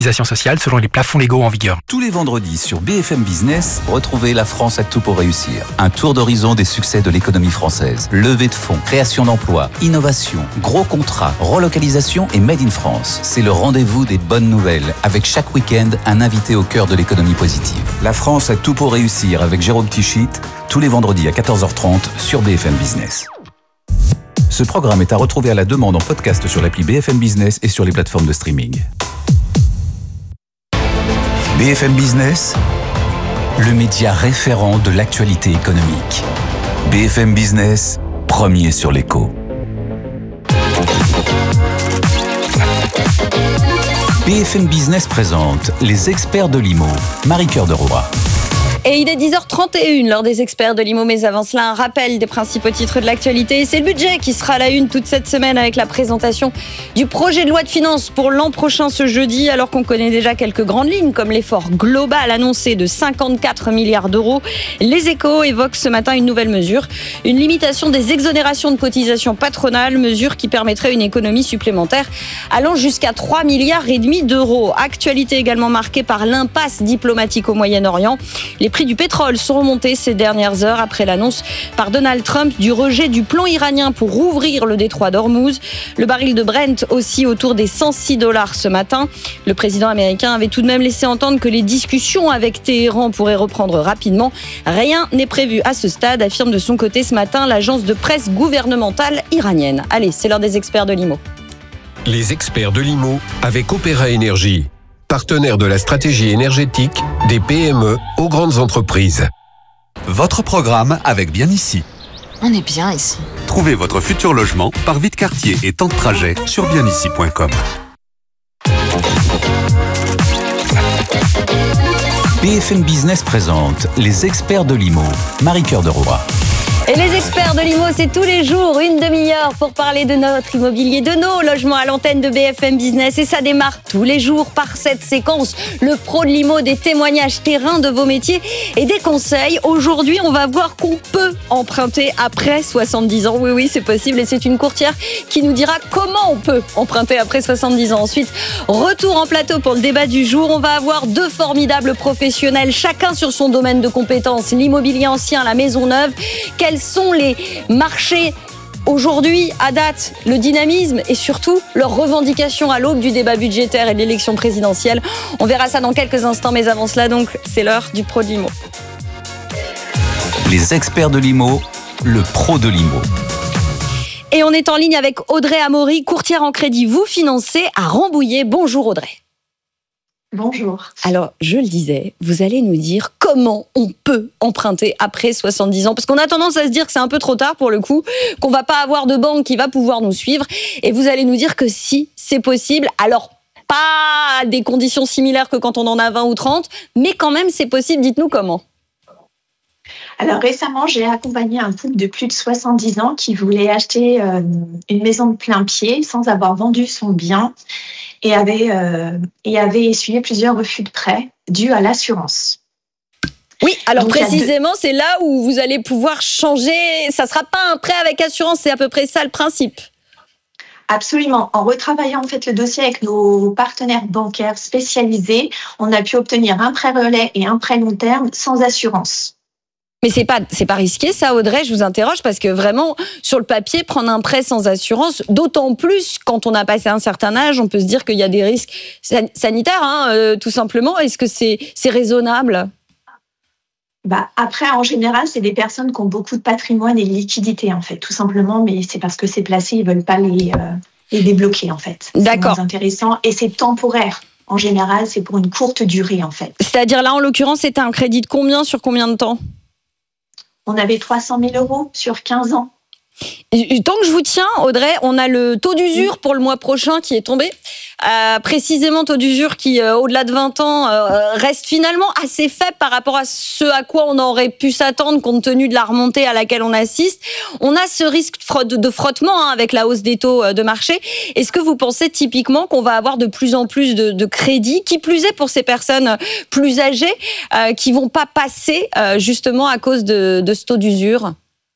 sociale selon les plafonds légaux en vigueur. Tous les vendredis sur BFM Business, retrouvez La France a tout pour réussir. Un tour d'horizon des succès de l'économie française. Levée de fonds, création d'emplois, innovation, gros contrats, relocalisation et Made in France. C'est le rendez-vous des bonnes nouvelles, avec chaque week-end un invité au cœur de l'économie positive. La France a tout pour réussir avec Jérôme Tichit, tous les vendredis à 14h30 sur BFM Business. Ce programme est à retrouver à la demande en podcast sur l'appli BFM Business et sur les plateformes de streaming. BFM Business, le média référent de l'actualité économique. BFM Business, premier sur l'écho. BFM Business présente les experts de l'IMO, Marie-Cœur de Roy. Et il est 10h31, l'heure des experts de l'IMO, mais avant cela, un rappel des principaux titres de l'actualité. Et c'est le budget qui sera à la une toute cette semaine avec la présentation du projet de loi de finances pour l'an prochain ce jeudi, alors qu'on connaît déjà quelques grandes lignes, comme l'effort global annoncé de 54 milliards d'euros. Les Échos évoquent ce matin une nouvelle mesure, une limitation des exonérations de cotisations patronales, mesure qui permettrait une économie supplémentaire allant jusqu'à 3,5 milliards d'euros. Actualité également marquée par l'impasse diplomatique au Moyen-Orient. Les prix du pétrole sont remontés ces dernières heures après l'annonce par Donald Trump du rejet du plan iranien pour rouvrir le détroit d'Ormuz. Le baril de Brent aussi autour des $106 ce matin. Le président américain avait tout de même laissé entendre que les discussions avec Téhéran pourraient reprendre rapidement. Rien n'est prévu à ce stade, affirme de son côté ce matin l'agence de presse gouvernementale iranienne. Allez, c'est l'heure des experts de l'IMO. Les experts de l'IMO avec Opéra Énergie, partenaire de la stratégie énergétique des PME aux grandes entreprises. Votre programme avec Bien Ici. On est bien ici. Trouvez votre futur logement par vide quartier et temps de trajet sur bienici.com. BFM Business présente les experts de l'IMO, Marie-Cœur de Roy. Et les experts de l'IMO, c'est tous les jours, une demi-heure pour parler de notre immobilier, de nos logements à l'antenne de BFM Business. Et ça démarre tous les jours par cette séquence, le pro de l'IMO, des témoignages terrain de vos métiers et des conseils. Aujourd'hui, on va voir qu'on peut emprunter après 70 ans. Oui, c'est possible et c'est une courtière qui nous dira comment on peut emprunter après 70 ans. Ensuite, retour en plateau pour le débat du jour. On va avoir deux formidables professionnels, chacun sur son domaine de compétences. L'immobilier ancien, la maison neuve. Quels sont les marchés aujourd'hui, à date, le dynamisme et surtout leurs revendications à l'aube du débat budgétaire et de l'élection présidentielle. On verra ça dans quelques instants, mais avant cela, donc, c'est l'heure du pro de l'IMO. Les experts de l'IMO, le pro de l'IMO. Et on est en ligne avec Audrey Amaury, courtière en crédit vous financez à Rambouillet. Bonjour Audrey. Bonjour. Alors, je le disais, vous allez nous dire comment on peut emprunter après 70 ans. Parce qu'on a tendance à se dire que c'est un peu trop tard pour le coup, qu'on va pas avoir de banque qui va pouvoir nous suivre. Et vous allez nous dire que si, c'est possible. Alors, pas à des conditions similaires que quand on en a 20 ou 30, mais quand même, c'est possible. Dites-nous comment. Alors récemment, j'ai accompagné un couple de plus de 70 ans qui voulait acheter une maison de plein pied sans avoir vendu son bien et avait essuyé plusieurs refus de prêt dus à l'assurance. Oui, alors donc, précisément, c'est là où vous allez pouvoir changer. Ça ne sera pas un prêt avec assurance, c'est à peu près ça le principe. Absolument. En retravaillant en fait le dossier avec nos partenaires bancaires spécialisés, on a pu obtenir un prêt relais et un prêt long terme sans assurance. Mais c'est pas risqué ça, Audrey, je vous interroge, parce que vraiment, sur le papier, prendre un prêt sans assurance, d'autant plus quand on a passé un certain âge, on peut se dire qu'il y a des risques sanitaires, tout simplement. Est-ce que c'est raisonnable ? Après, en général, c'est des personnes qui ont beaucoup de patrimoine et de liquidités, en fait, tout simplement, mais c'est parce que c'est placé, ils veulent pas les débloquer, en fait. D'accord. C'est moins intéressant et c'est temporaire. En général, c'est pour une courte durée, en fait. C'est-à-dire là, en l'occurrence, c'était un crédit de combien, sur combien de temps ? On avait 300 000 € sur 15 ans. Tant que je vous tiens, Audrey, on a le taux d'usure pour le mois prochain qui est tombé. Précisément, taux d'usure qui, au-delà de 20 ans, reste finalement assez faible par rapport à ce à quoi on aurait pu s'attendre compte tenu de la remontée à laquelle on assiste. On a ce risque de frottement avec la hausse des taux de marché. Est-ce que vous pensez typiquement qu'on va avoir de plus en plus de crédits, qui plus est pour ces personnes plus âgées, qui vont pas passer justement à cause de ce taux d'usure ?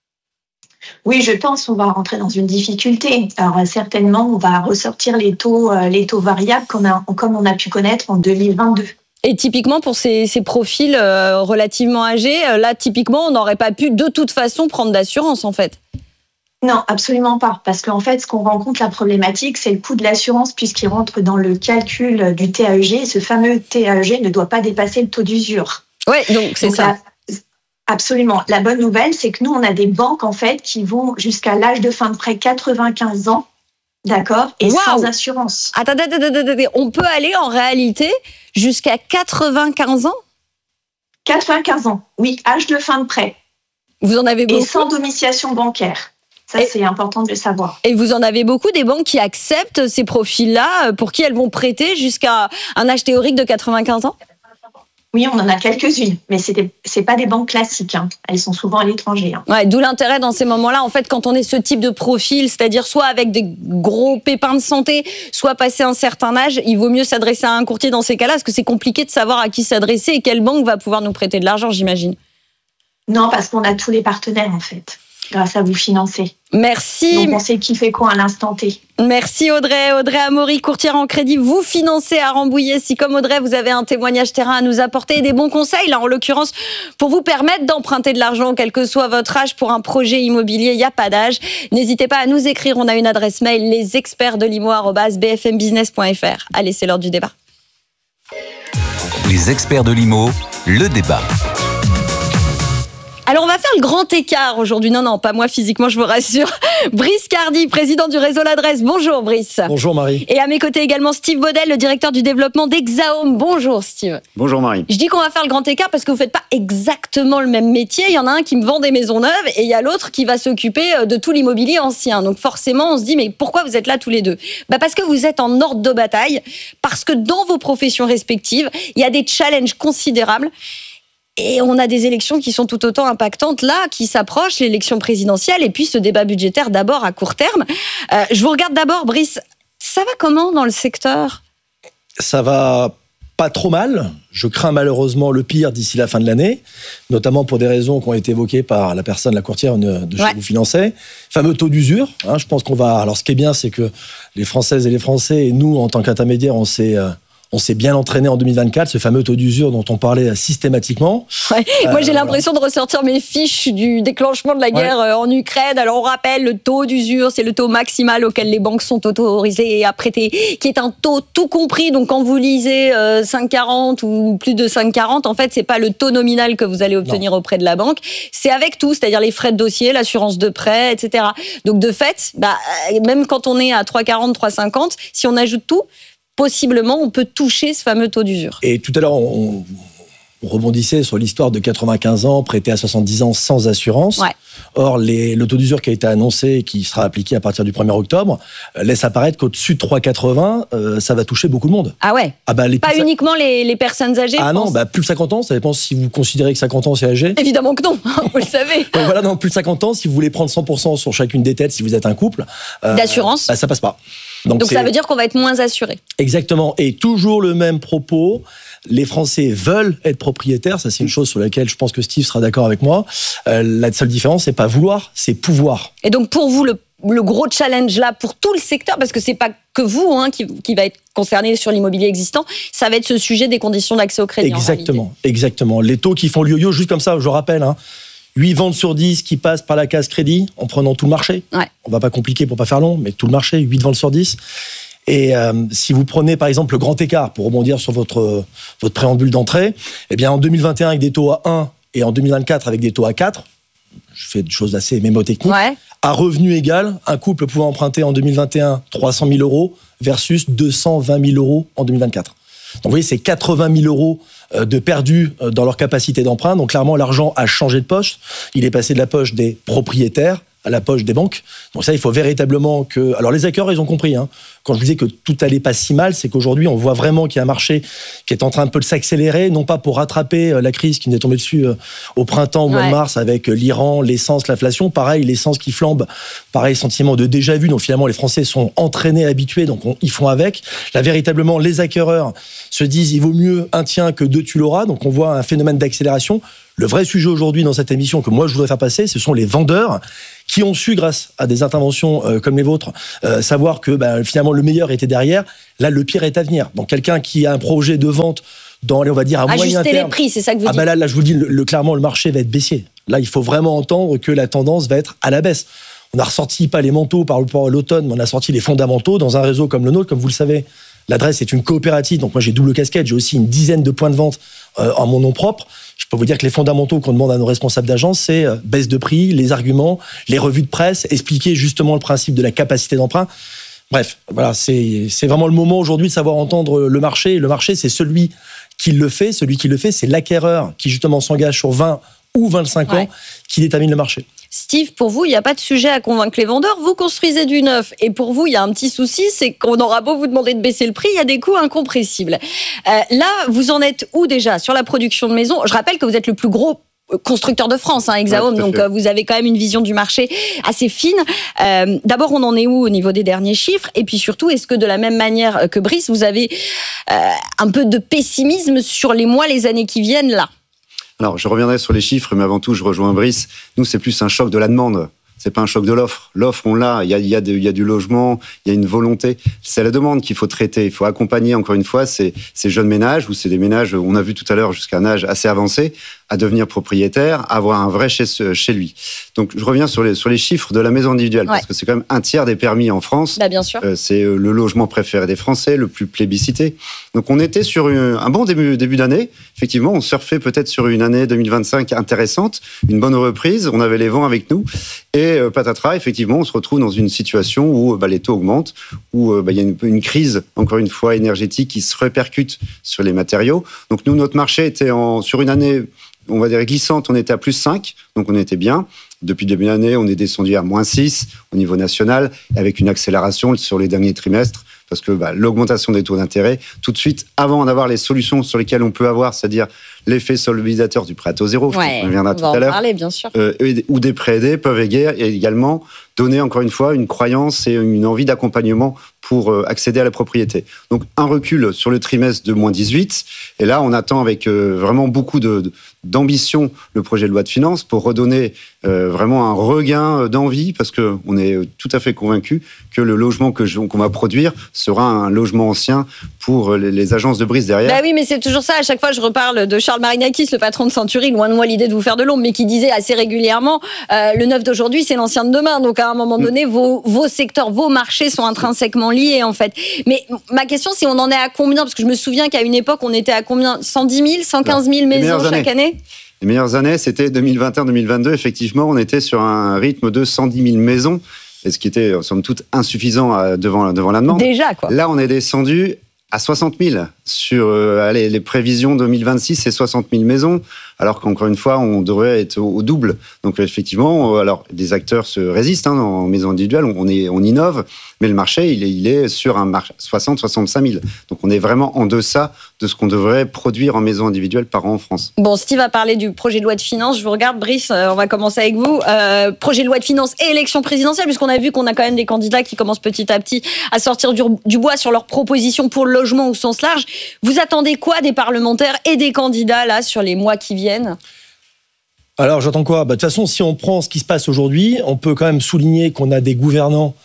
Oui, je pense qu'on va rentrer dans une difficulté. Alors certainement, on va ressortir les taux variables comme on a pu connaître en 2022. Et typiquement, pour ces profils relativement âgés, là, typiquement, on n'aurait pas pu de toute façon prendre d'assurance, en fait. Non, absolument pas. Parce qu'en fait, ce qu'on rencontre, la problématique, c'est le coût de l'assurance puisqu'il rentre dans le calcul du TAEG. Et ce fameux TAEG ne doit pas dépasser le taux d'usure. Oui, donc c'est ça. Absolument. La bonne nouvelle, c'est que nous, on a des banques, en fait, qui vont jusqu'à l'âge de fin de prêt 95 ans, d'accord, et sans assurance. Attendez, on peut aller en réalité jusqu'à 95 ans ? 95 ans, oui, âge de fin de prêt. Vous en avez beaucoup ? Et sans domiciliation bancaire. Ça, c'est important de le savoir. Et vous en avez beaucoup, des banques qui acceptent ces profils-là, pour qui elles vont prêter jusqu'à un âge théorique de 95 ans ? Oui, on en a quelques-unes, mais c'est pas des banques classiques. Hein. Elles sont souvent à l'étranger. Hein. Ouais, d'où l'intérêt dans ces moments-là, en fait, quand on est ce type de profil, c'est-à-dire soit avec des gros pépins de santé, soit passé un certain âge, il vaut mieux s'adresser à un courtier dans ces cas-là, parce que c'est compliqué de savoir à qui s'adresser et quelle banque va pouvoir nous prêter de l'argent, j'imagine. Non, parce qu'on a tous les partenaires, en fait, grâce à vous financer. Merci. Donc on sait qui fait quoi à l'instant T. Merci Audrey. Audrey Amaury, courtière en crédit, vous financez à Rambouillet. Si comme Audrey, vous avez un témoignage terrain à nous apporter et des bons conseils, là en l'occurrence, pour vous permettre d'emprunter de l'argent, quel que soit votre âge, pour un projet immobilier, il n'y a pas d'âge. N'hésitez pas à nous écrire, on a une adresse mail, lesexpertsdelimo@bfmbusiness.fr. Allez, c'est l'heure du débat. Les experts de l'IMO, le débat. Alors, on va faire le grand écart aujourd'hui. Non, pas moi physiquement, je vous rassure. Brice Cardi, président du réseau L'Adresse. Bonjour, Brice. Bonjour, Marie. Et à mes côtés également, Steve Baudel, le directeur du développement d'Exaome. Bonjour, Steve. Bonjour, Marie. Je dis qu'on va faire le grand écart parce que vous ne faites pas exactement le même métier. Il y en a un qui me vend des maisons neuves et il y a l'autre qui va s'occuper de tout l'immobilier ancien. Donc, forcément, on se dit, mais pourquoi vous êtes là tous les deux ? Parce que vous êtes en ordre de bataille, parce que dans vos professions respectives, il y a des challenges considérables. Et on a des élections qui sont tout autant impactantes là, qui s'approchent, l'élection présidentielle et puis ce débat budgétaire d'abord à court terme. Je vous regarde d'abord, Brice. Ça va comment dans le secteur ? Ça va pas trop mal. Je crains malheureusement le pire d'ici la fin de l'année, notamment pour des raisons qui ont été évoquées par la personne, la courtière de chez vous finançait. Fameux taux d'usure. Je pense qu'on va... Alors ce qui est bien, c'est que les Françaises et les Français, et nous, en tant qu'intermédiaires, on s'est bien entraîné en 2024, ce fameux taux d'usure dont on parlait systématiquement. Ouais. Moi, j'ai l'impression de ressortir mes fiches du déclenchement de la guerre en Ukraine. Alors, on rappelle, le taux d'usure, c'est le taux maximal auquel les banques sont autorisées à prêter, qui est un taux tout compris. Donc, quand vous lisez 5,40 ou plus de 5,40, en fait, c'est pas le taux nominal que vous allez obtenir auprès de la banque. C'est avec tout, c'est-à-dire les frais de dossier, l'assurance de prêt, etc. Donc, de fait, même quand on est à 3,40, 3,50, si on ajoute tout, possiblement, on peut toucher ce fameux taux d'usure. Et tout à l'heure, on rebondissait sur l'histoire de 95 ans, prêté à 70 ans sans assurance. Ouais. Or, le taux d'usure qui a été annoncé et qui sera appliqué à partir du 1er octobre laisse apparaître qu'au-dessus de 3,80, ça va toucher beaucoup de monde. Ah ouais. Pas uniquement les personnes âgées. Ah non, plus de 50 ans, ça dépend si vous considérez que 50 ans c'est âgé. Évidemment que non, vous le savez. Donc voilà, plus de 50 ans, si vous voulez prendre 100% sur chacune des têtes, si vous êtes un couple, d'assurance, ça passe pas. Donc ça veut dire qu'on va être moins assuré. Exactement. Et toujours le même propos, les Français veulent être propriétaires. Ça, c'est une chose sur laquelle je pense que Steve sera d'accord avec moi. La seule différence, c'est pas vouloir, c'est pouvoir. Et donc pour vous, le gros challenge là, pour tout le secteur, parce que c'est pas que vous qui va être concerné sur l'immobilier existant, ça va être ce sujet des conditions d'accès au crédit. Exactement. Les taux qui font le yo-yo, juste comme ça, je rappelle, 8 ventes sur 10 qui passent par la case crédit en prenant tout le marché. Ouais. On va pas compliquer pour pas faire long, mais tout le marché, 8 ventes sur 10. Et si vous prenez par exemple le grand écart, pour rebondir sur votre préambule d'entrée, eh bien en 2021 avec des taux à 1 et en 2024 avec des taux à 4, je fais des choses assez mémotechniques, à revenu égal, un couple pouvait emprunter en 2021 300 000 euros versus 220 000 euros en 2024. Donc vous voyez, c'est 80 000 euros de perdus dans leur capacité d'emprunt. Donc clairement, l'argent a changé de poche. Il est passé de la poche des propriétaires à la poche des banques. Donc ça, il faut véritablement que... Alors les acquéreurs, ils ont compris. Quand je vous disais que tout allait pas si mal, c'est qu'aujourd'hui, on voit vraiment qu'il y a un marché qui est en train un peu de s'accélérer, non pas pour rattraper la crise qui nous est tombée dessus au printemps, au mois de mars, avec l'Iran, l'essence, l'inflation. Pareil, l'essence qui flambe. Pareil, sentiment de déjà-vu. Donc finalement, les Français sont entraînés, habitués, donc ils font avec. Là, véritablement, les acquéreurs se disent, il vaut mieux un tien que deux, tu l'auras. Donc on voit un phénomène d'accélération. Le vrai sujet aujourd'hui dans cette émission que moi je voudrais faire passer, ce sont les vendeurs qui ont su, grâce à des interventions comme les vôtres, savoir que finalement le meilleur était derrière. Là, le pire est à venir. Donc quelqu'un qui a un projet de vente dans, on va dire, à moyen terme... Ajuster les prix, c'est ça que vous dites. Là, je vous dis, clairement, le marché va être baissier. Là, il faut vraiment entendre que la tendance va être à la baisse. On n'a ressorti pas les manteaux par rapport à l'automne, mais on a sorti les fondamentaux dans un réseau comme le nôtre. Comme vous le savez, l'adresse est une coopérative, donc moi j'ai double casquette, j'ai aussi une dizaine de points de vente en mon nom propre. Je peux vous dire que les fondamentaux qu'on demande à nos responsables d'agence, c'est baisse de prix, les arguments, les revues de presse, expliquer justement le principe de la capacité d'emprunt. Bref, voilà, c'est vraiment le moment aujourd'hui de savoir entendre le marché. Le marché, c'est celui qui le fait. Celui qui le fait, c'est l'acquéreur qui justement s'engage sur 20 ou 25 ans qui détermine le marché. Steve, pour vous, il n'y a pas de sujet à convaincre les vendeurs. Vous construisez du neuf. Et pour vous, il y a un petit souci, c'est qu'on aura beau vous demander de baisser le prix, il y a des coûts incompressibles. Là, vous en êtes où déjà sur la production de maisons ? Je rappelle que vous êtes le plus gros constructeur de France, Hexahome, donc vous avez quand même une vision du marché assez fine. D'abord, on en est où au niveau des derniers chiffres ? Et puis surtout, est-ce que de la même manière que Brice, vous avez un peu de pessimisme sur les mois, les années qui viennent là ? Alors, je reviendrai sur les chiffres, mais avant tout, je rejoins Brice. Nous, c'est plus un choc de la demande. C'est pas un choc de l'offre. L'offre, on l'a. Il y a du logement, il y a une volonté. C'est la demande qu'il faut traiter. Il faut accompagner, encore une fois, ces jeunes ménages, ou c'est des ménages, on a vu tout à l'heure, jusqu'à un âge assez avancé, à devenir propriétaire, avoir un vrai chez lui. Donc, je reviens sur les chiffres de la maison individuelle, parce que c'est quand même un tiers des permis en France. Bien sûr. C'est le logement préféré des Français, le plus plébiscité. Donc, on était sur un bon début d'année. Effectivement, on surfait peut-être sur une année 2025 intéressante, une bonne reprise. On avait les vents avec nous. Et patatras, effectivement, on se retrouve dans une situation où les taux augmentent, où il y a une crise, encore une fois, énergétique qui se répercute sur les matériaux. Donc, nous, notre marché était sur une année, on va dire, glissante, on était à plus 5, donc on était bien. Depuis le début de l'année, on est descendu à moins 6 au niveau national, avec une accélération sur les derniers trimestres, parce que l'augmentation des taux d'intérêt, tout de suite, avant d'avoir les solutions sur lesquelles on peut avoir, c'est-à-dire l'effet solvabilisateur du prêt à taux zéro, on reviendra tout à l'heure, parler, bien sûr. Ou des prêts aidés peuvent également donner, encore une fois, une croyance et une envie d'accompagnement pour accéder à la propriété. Donc, un recul sur le trimestre de moins 18, et là, on attend avec vraiment beaucoup d'ambition le projet de loi de finances pour redonner vraiment un regain d'envie, parce qu'on est tout à fait convaincu que le logement qu'on va produire sera un logement ancien pour les agences de Brice derrière. Oui, mais c'est toujours ça. À chaque fois, je reparle de Charles Marinakis, le patron de Century, loin de moi l'idée de vous faire de l'ombre, mais qui disait assez régulièrement le neuf d'aujourd'hui, c'est l'ancien de demain. Donc, à un moment donné, vos secteurs, vos marchés sont intrinsèquement liés, en fait. Mais ma question, c'est on en est à combien ? Parce que je me souviens qu'à une époque, on était à combien ? 110 000, 115 000 maisons chaque année ? Les meilleures années, c'était 2021-2022. Effectivement, on était sur un rythme de 110 000 maisons, et ce qui était, somme toute, insuffisant devant la demande. Déjà, quoi. Là, on est descendu à 60 000. Sur les prévisions 2026, c'est 60 000 maisons, alors qu'encore une fois, on devrait être au double. Donc effectivement, alors des acteurs se résistent en maison individuelle, on innove, mais le marché, il est sur un marché 60-65 000. Donc on est vraiment en deçà de ce qu'on devrait produire en maison individuelle par an en France. Bon, Steve a parlé du projet de loi de finances. Je vous regarde, Brice, on va commencer avec vous. Projet de loi de finances et élection présidentielle, puisqu'on a vu qu'on a quand même des candidats qui commencent petit à petit à sortir du bois sur leurs propositions pour le logement au sens large. Vous attendez quoi des parlementaires et des candidats là sur les mois qui viennent ? Alors, j'attends quoi ? De toute façon, si on prend ce qui se passe aujourd'hui, on peut quand même souligner qu'on a des gouvernants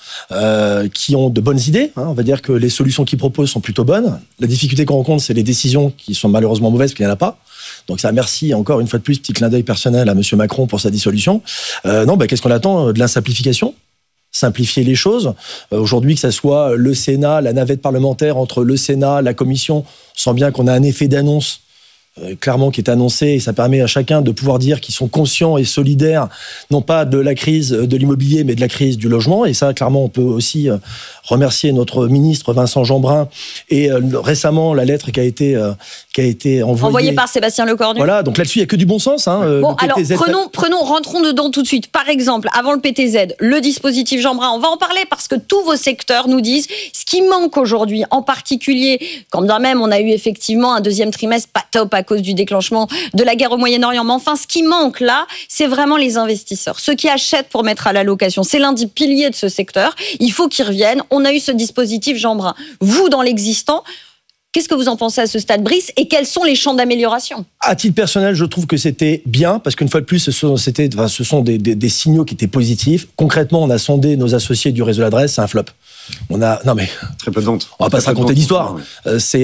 qui ont de bonnes idées. On va dire que les solutions qu'ils proposent sont plutôt bonnes. La difficulté qu'on rencontre, c'est les décisions qui sont malheureusement mauvaises, parce qu'il n'y en a pas. Donc ça, merci encore une fois de plus, petit clin d'œil personnel à M. Macron pour sa dissolution. Qu'est-ce qu'on attend ? De la simplification ? Simplifier les choses. Aujourd'hui, que ça soit le Sénat, la navette parlementaire entre le Sénat, la Commission, on sent bien qu'on a un effet d'annonce clairement qui est annoncé, et ça permet à chacun de pouvoir dire qu'ils sont conscients et solidaires, non pas de la crise de l'immobilier, mais de la crise du logement. Et ça, clairement, on peut aussi remercier notre ministre Vincent Jeanbrun et récemment la lettre qui a été envoyée par Sébastien Lecornu. Voilà, donc là-dessus, il n'y a que du bon sens. Bon, alors rentrons dedans tout de suite. Par exemple, avant le PTZ, le dispositif Jeanbrun, on va en parler parce que tous vos secteurs nous disent ce qui manque aujourd'hui, en particulier, quand bien même on a eu effectivement un deuxième trimestre pas top à cause du déclenchement de la guerre au Moyen-Orient. Mais enfin, ce qui manque là, c'est vraiment les investisseurs. Ceux qui achètent pour mettre à la location. C'est l'un des piliers de ce secteur. Il faut qu'ils reviennent. On a eu ce dispositif Jeanbrun. Vous, dans l'existant, Qu'est-ce que vous en pensez à ce stade, Brice, et quels sont les champs d'amélioration? À titre personnel, je trouve que c'était bien, parce qu'une fois de plus, ce sont des signaux qui étaient positifs. Concrètement, on a sondé nos associés du réseau de l'adresse, c'est un flop. Très peu de ventes. On va pas se raconter d'histoire. C'est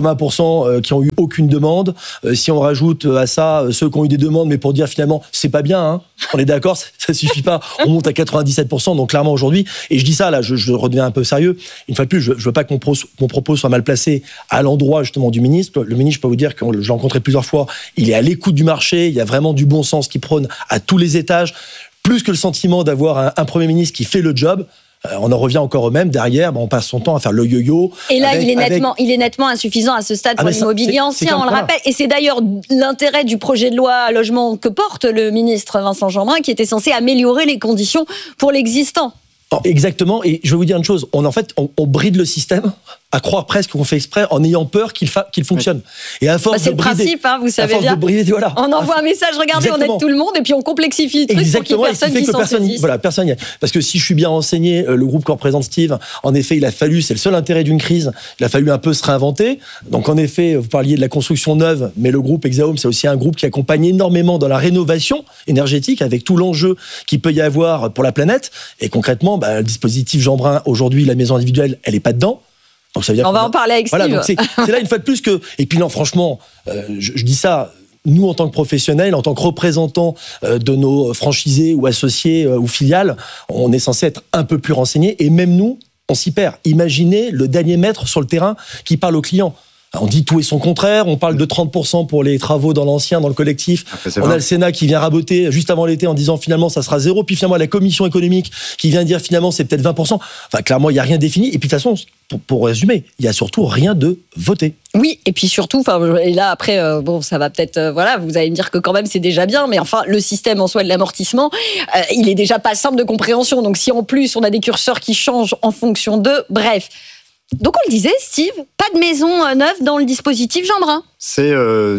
80% qui ont eu aucune demande. Si on rajoute à ça ceux qui ont eu des demandes, mais pour dire finalement, c'est pas bien, hein. On est d'accord, ça suffit pas. On monte à 97%, donc clairement aujourd'hui, et je dis ça là, je redeviens un peu sérieux. Une fois de plus, je veux pas que mon propos soit mal placé à l'endroit justement du ministre. Le ministre, je peux vous dire que je l'ai rencontré plusieurs fois, il est à l'écoute du marché, il y a vraiment du bon sens qui prône à tous les étages, plus que le sentiment d'avoir un Premier ministre qui fait le job. On en revient encore au même. Derrière, on passe son temps à faire le yo-yo. Et là, il est nettement insuffisant à ce stade pour l'immobilier ancien, on le rappelle. Et c'est d'ailleurs l'intérêt du projet de loi logement que porte le ministre Vincent Jeanbrun, qui était censé améliorer les conditions pour l'existant. Exactement. Et je vais vous dire une chose. On bride le système à croire presque qu'on fait exprès en ayant peur qu'il fonctionne. Et à force c'est le principe, vous savez bien. Voilà. On envoie un message, regardez, Exactement. on aide tout le monde, et puis on complexifie le truc. Exactement, pour qu'il y ait personne qui s'en saisisse. Personne. Parce que si je suis bien renseigné, le groupe que représente Steve, en effet, c'est le seul intérêt d'une crise, il a fallu un peu se réinventer. Donc en effet, vous parliez de la construction neuve, mais le groupe Hexahome, c'est aussi un groupe qui accompagne énormément dans la rénovation énergétique, avec tout l'enjeu qu'il peut y avoir pour la planète. Et concrètement, le dispositif Jeanbrun, aujourd'hui, la maison individuelle, elle est pas dedans. Donc ça veut dire on va en parler avec Steve. Voilà, donc c'est là une fois de plus que... Et puis non, franchement, je dis ça, nous en tant que professionnels, en tant que représentants de nos franchisés ou associés ou filiales, on est censé être un peu plus renseignés. Et même nous, on s'y perd. Imaginez le dernier maître sur le terrain qui parle aux clients. On dit tout et son contraire, on parle de 30% pour les travaux dans l'ancien, dans le collectif. On a le Sénat qui vient raboter juste avant l'été en disant finalement ça sera 0, puis finalement la commission économique qui vient dire finalement c'est peut-être 20%. Enfin clairement il n'y a rien défini, et puis de toute façon, pour résumer, il n'y a surtout rien de voté. Oui, et puis surtout, et là après, ça va peut-être, vous allez me dire que quand même c'est déjà bien, mais enfin le système en soi de l'amortissement, il est déjà pas simple de compréhension, donc si en plus on a des curseurs qui changent en fonction de, bref... Donc on le disait, Steve, pas de maison neuve dans le dispositif Jeanbrun. C'est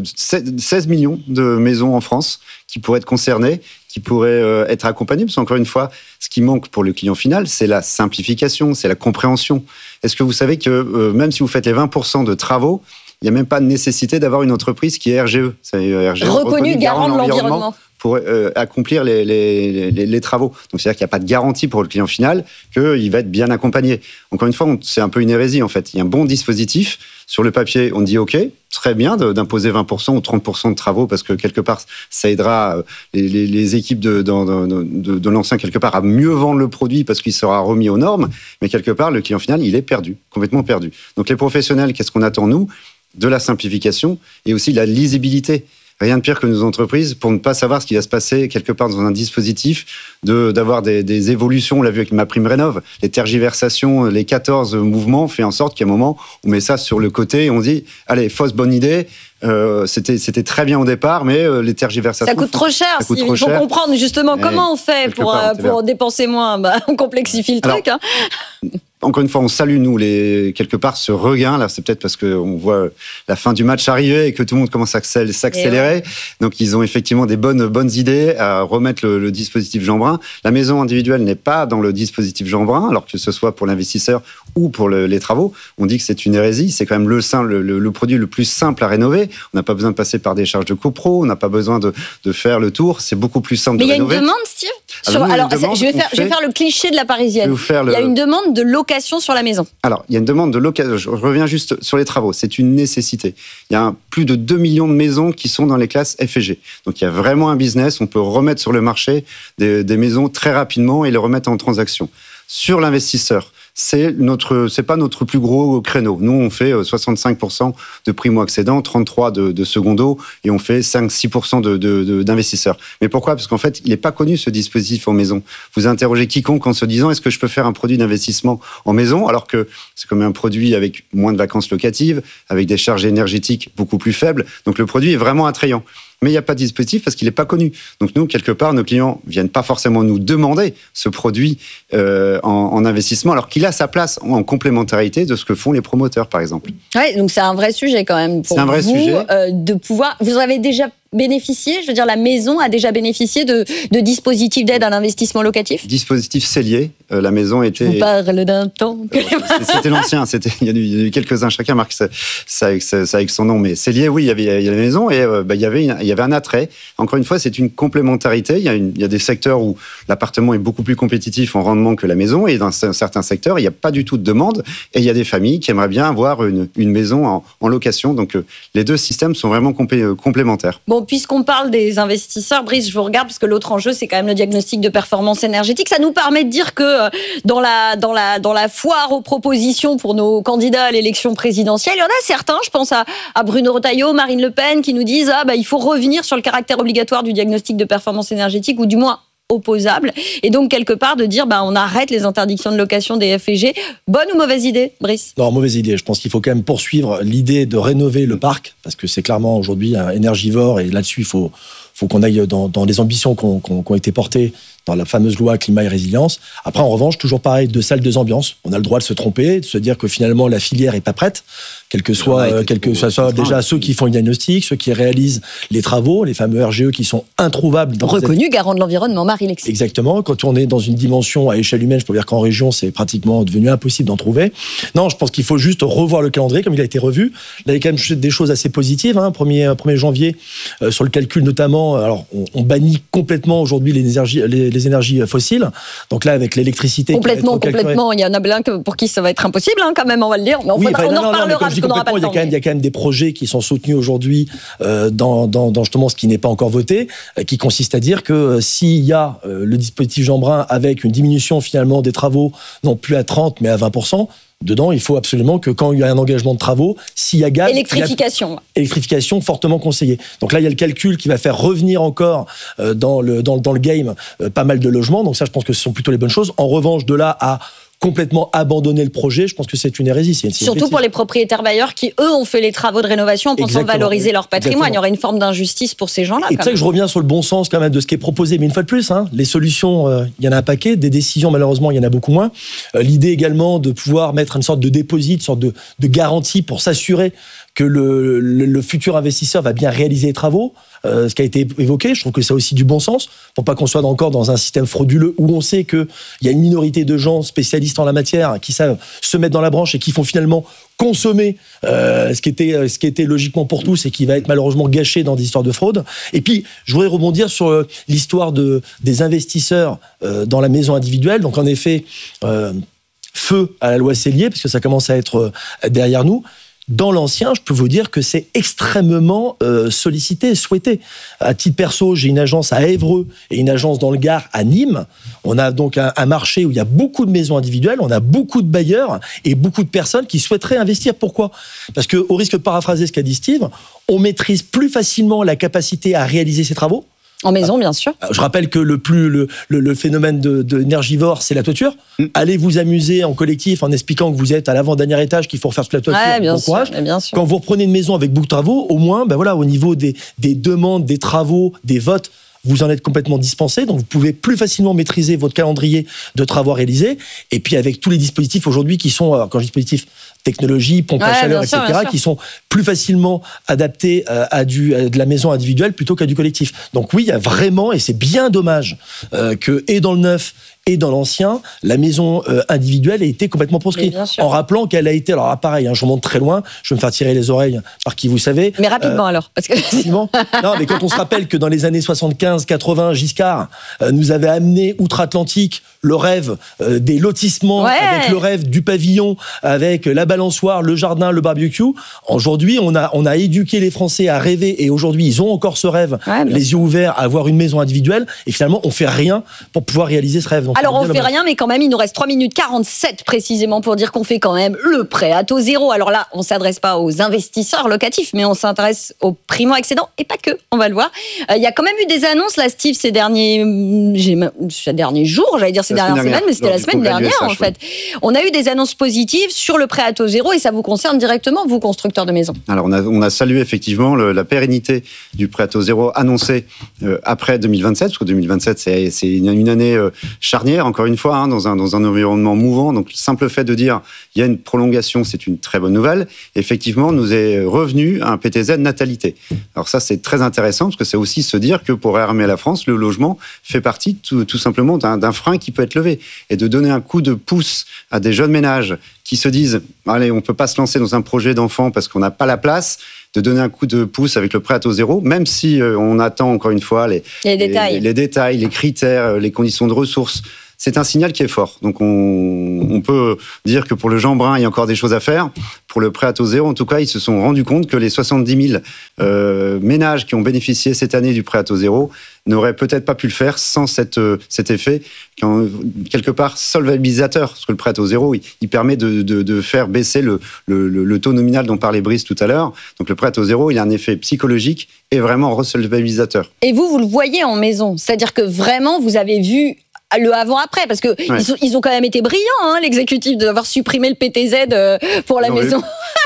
16 millions de maisons en France qui pourraient être concernées, qui pourraient être accompagnées. Parce qu'encore une fois, ce qui manque pour le client final, c'est la simplification, c'est la compréhension. Est-ce que vous savez que même si vous faites les 20% de travaux, il n'y a même pas de nécessité d'avoir une entreprise qui est RGE. Reconnu garant de l'environnement. Pour accomplir les travaux. Donc, c'est-à-dire qu'il n'y a pas de garantie pour le client final qu'il va être bien accompagné. Encore une fois, c'est un peu une hérésie, en fait. Il y a un bon dispositif. Sur le papier, on dit OK, très bien d'imposer 20% ou 30% de travaux parce que, quelque part, ça aidera les équipes de l'ancien, quelque part, à mieux vendre le produit parce qu'il sera remis aux normes. Mais, quelque part, le client final, il est perdu, complètement perdu. Donc, les professionnels, qu'est-ce qu'on attend, nous ? De la simplification et aussi de la lisibilité. Rien de pire que nos entreprises pour ne pas savoir ce qui va se passer quelque part dans un dispositif, d'avoir des évolutions. On l'a vu avec MaPrimeRénov', les tergiversations, les 14 mouvements fait en sorte qu'à un moment, on met ça sur le côté et on dit « Allez, fausse bonne idée ». C'était très bien au départ, mais les tergiversations... Ça coûte trop cher. Il faut comprendre justement comment on fait pour dépenser moins. On complexifie le truc. Encore une fois, on salue, nous, quelque part, ce regain. Là, c'est peut-être parce qu'on voit la fin du match arriver et que tout le monde commence à s'accélérer. Donc, ils ont effectivement des bonnes idées à remettre le dispositif Jeanbrun. La maison individuelle n'est pas dans le dispositif Jeanbrun, alors que ce soit pour l'investisseur ou pour les travaux. On dit que c'est une hérésie. C'est quand même le produit le plus simple à rénover. On n'a pas besoin de passer par des charges de copro. On n'a pas besoin de faire le tour. C'est beaucoup plus simple de rénover. Mais il y a une demande, Steve je vais faire le cliché de la Parisienne. Il y a une demande de location sur la maison. Alors, il y a une demande de location. Je reviens juste sur les travaux. C'est une nécessité. Il y a plus de 2 millions de maisons qui sont dans les classes F et G. Donc, il y a vraiment un business. On peut remettre sur le marché des maisons très rapidement et les remettre en transaction. Sur l'investisseur, c'est pas notre plus gros créneau. Nous, on fait 65% de primo-accédants, 33% de secondo, et on fait 5-6% d'investisseurs. Mais pourquoi ? Parce qu'en fait, il n'est pas connu, ce dispositif en maison. Vous interrogez quiconque en se disant, est-ce que je peux faire un produit d'investissement en maison, alors que c'est comme un produit avec moins de vacances locatives, avec des charges énergétiques beaucoup plus faibles. Donc, le produit est vraiment attrayant. Mais il n'y a pas de dispositif parce qu'il n'est pas connu. Donc nous, quelque part, nos clients ne viennent pas forcément nous demander ce produit en investissement, alors qu'il a sa place en complémentarité de ce que font les promoteurs, par exemple. Oui, donc c'est un vrai sujet quand même pour c'est un vrai vous sujet. De pouvoir... Vous avez déjà bénéficié, je veux dire la maison a déjà bénéficié de dispositifs d'aide à l'investissement locatif? Dispositif cellier, la maison était... On parle d'un temps. C'était l'ancien, il y en a eu quelques-uns, chacun marque ça avec son nom, mais cellier, oui, il y avait la maison et il y avait un attrait. Encore une fois, c'est une complémentarité. Il y a des secteurs où l'appartement est beaucoup plus compétitif en rendement que la maison, et dans certains secteurs, il n'y a pas du tout de demande, et il y a des familles qui aimeraient bien avoir une maison en location. Donc les deux systèmes sont vraiment complémentaires. Bon, puisqu'on parle des investisseurs, Brice, je vous regarde parce que l'autre enjeu, c'est quand même le diagnostic de performance énergétique. Ça nous permet de dire que dans la foire aux propositions pour nos candidats à l'élection présidentielle, il y en a certains, je pense à Bruno Retailleau, Marine Le Pen, qui nous disent il faut revenir sur le caractère obligatoire du diagnostic de performance énergétique, ou du moins opposable, et donc quelque part de dire on arrête les interdictions de location des F et G. Bonne ou mauvaise idée, Brice? Non, mauvaise idée. Je pense qu'il faut quand même poursuivre l'idée de rénover le parc, parce que c'est clairement aujourd'hui un énergivore, et là-dessus il faut qu'on aille dans les ambitions qui ont été portées dans la fameuse loi climat et résilience. Après, en revanche, toujours pareil, de salles, deux ambiances. On a le droit de se tromper, de se dire que finalement la filière est pas prête, quel que soit déjà ceux qui font le diagnostic, ceux qui réalisent les travaux, les fameux RGE qui sont introuvables. Reconnus garant de l'environnement, Marie-Lexie. Exactement. Quand on est dans une dimension à échelle humaine, je peux dire qu'en région, c'est pratiquement devenu impossible d'en trouver. Non, je pense qu'il faut juste revoir le calendrier comme il a été revu. Là, il y a quand même des choses assez positives. 1er janvier, sur le calcul notamment, alors on bannit complètement aujourd'hui les énergies fossiles. Donc là, avec l'électricité... Complètement. Il y en a plein pour qui ça va être impossible, quand même, on va le dire. Mais on en reparlera parce qu'on n'aura pas le temps. Il y a quand même des projets qui sont soutenus aujourd'hui dans justement ce qui n'est pas encore voté, qui consiste à dire que s'il y a le dispositif Jeanbrun avec une diminution finalement des travaux, non plus à 30 mais à 20%, dedans, il faut absolument que quand il y a un engagement de travaux, s'il y a gaz... Électrification fortement conseillée. Donc là, il y a le calcul qui va faire revenir encore dans le game pas mal de logements. Donc ça, je pense que ce sont plutôt les bonnes choses. En revanche, de là à complètement abandonner le projet, je pense que c'est une hérésie. Surtout pour les propriétaires bailleurs qui, eux, ont fait les travaux de rénovation en pensant valoriser leur patrimoine. Il y aurait une forme d'injustice pour ces gens-là. Et c'est ça que je reviens sur le bon sens quand même de ce qui est proposé. Mais une fois de plus, les solutions, il y en a un paquet. Des décisions, malheureusement, il y en a beaucoup moins. L'idée également de pouvoir mettre une sorte de dépôt, une sorte de garantie pour s'assurer que le futur investisseur va bien réaliser les travaux, ce qui a été évoqué. Je trouve que c'est aussi du bon sens, pour pas qu'on soit encore dans un système frauduleux où on sait qu'il y a une minorité de gens spécialistes en la matière qui savent se mettre dans la branche et qui font finalement consommer ce qui était logiquement pour tous et qui va être malheureusement gâché dans des histoires de fraude. Et puis, je voudrais rebondir sur l'histoire des investisseurs dans la maison individuelle. Donc en effet, feu à la loi Sellier, parce que ça commence à être derrière nous. Dans l'ancien, je peux vous dire que c'est extrêmement sollicité, souhaité. À titre perso, j'ai une agence à Évreux et une agence dans le Gard à Nîmes. On a donc un marché où il y a beaucoup de maisons individuelles, on a beaucoup de bailleurs et beaucoup de personnes qui souhaiteraient investir. Pourquoi ? Parce que, au risque de paraphraser ce qu'a dit Steve, on maîtrise plus facilement la capacité à réaliser ces travaux. En maison, bien sûr. Je rappelle que le phénomène de énergivore, c'est la toiture. Allez vous amuser en collectif en expliquant que vous êtes à l'avant-dernier étage, qu'il faut refaire toute la toiture. Bon courage. Bien sûr. Quand vous reprenez une maison avec beaucoup de travaux, au moins, au niveau des demandes, des travaux, des votes, vous en êtes complètement dispensé, donc vous pouvez plus facilement maîtriser votre calendrier de travaux réalisés. Et puis avec tous les dispositifs aujourd'hui qui sont, quand je dis dispositifs, technologie, pompe à chaleur, etc., qui sont plus facilement adaptés à de la maison individuelle plutôt qu'à du collectif. Donc oui, il y a vraiment, et c'est bien dommage, que et dans le neuf et dans l'ancien, la maison individuelle a été complètement proscrite. En rappelant qu'elle a été, alors pareil, je remonte très loin, je vais me faire tirer les oreilles par qui vous savez. Mais rapidement alors. Parce que... Non, mais quand on se rappelle que dans les années 75-80, Giscard nous avait amené outre-Atlantique le rêve des lotissements, avec le rêve du pavillon, avec la balançoire, le jardin, le barbecue. Aujourd'hui, on a éduqué les Français à rêver et aujourd'hui, ils ont encore ce rêve, les yeux ouverts, à avoir une maison individuelle. Et finalement, on fait rien pour pouvoir réaliser ce rêve. Donc, alors, on fait rien, mais quand même, il nous reste 3 minutes 47 précisément pour dire qu'on fait quand même le prêt à taux zéro. Alors là, on s'adresse pas aux investisseurs locatifs, mais on s'intéresse aux primo-accédants et pas que, on va le voir. Il y a quand même eu des annonces, là, Steve, ces derniers jours, j'allais dire ces dernières semaines, mais c'était la semaine dernière, en fait. On a eu des annonces positives sur le prêt à taux zéro et ça vous concerne directement, vous, constructeurs de maisons. Alors, on a salué effectivement la pérennité du prêt à taux zéro annoncé après 2027, parce que 2027, c'est une année charnière charnière, encore une fois, dans un environnement mouvant. Donc, le simple fait de dire il y a une prolongation, c'est une très bonne nouvelle. Effectivement, nous est revenu un PTZ natalité. Alors ça, c'est très intéressant parce que c'est aussi se dire que pour réarmer la France, le logement fait partie tout simplement d'un frein qui peut être levé. Et de donner un coup de pouce à des jeunes ménages qui se disent « Allez, on ne peut pas se lancer dans un projet d'enfant parce qu'on n'a pas la place », de donner un coup de pouce avec le prêt à taux zéro, même si on attend encore une fois les détails, les critères, les conditions de ressources. C'est un signal qui est fort. Donc on peut dire que pour le Jeanbrun, il y a encore des choses à faire. Pour le prêt à taux zéro, en tout cas, ils se sont rendus compte que les 70 000 ménages qui ont bénéficié cette année du prêt à taux zéro n'auraient peut-être pas pu le faire sans cet effet, quelque part, solvabilisateur. Parce que le prêt à taux zéro, il permet de faire baisser le taux nominal dont parlait Brice tout à l'heure. Donc le prêt à taux zéro, il a un effet psychologique et vraiment resolvabilisateur. Et vous le voyez en maison. C'est-à-dire que vraiment, vous avez vu le avant-après, parce que ils ont quand même été brillants, l'exécutif, d'avoir supprimé le PTZ pour la maison.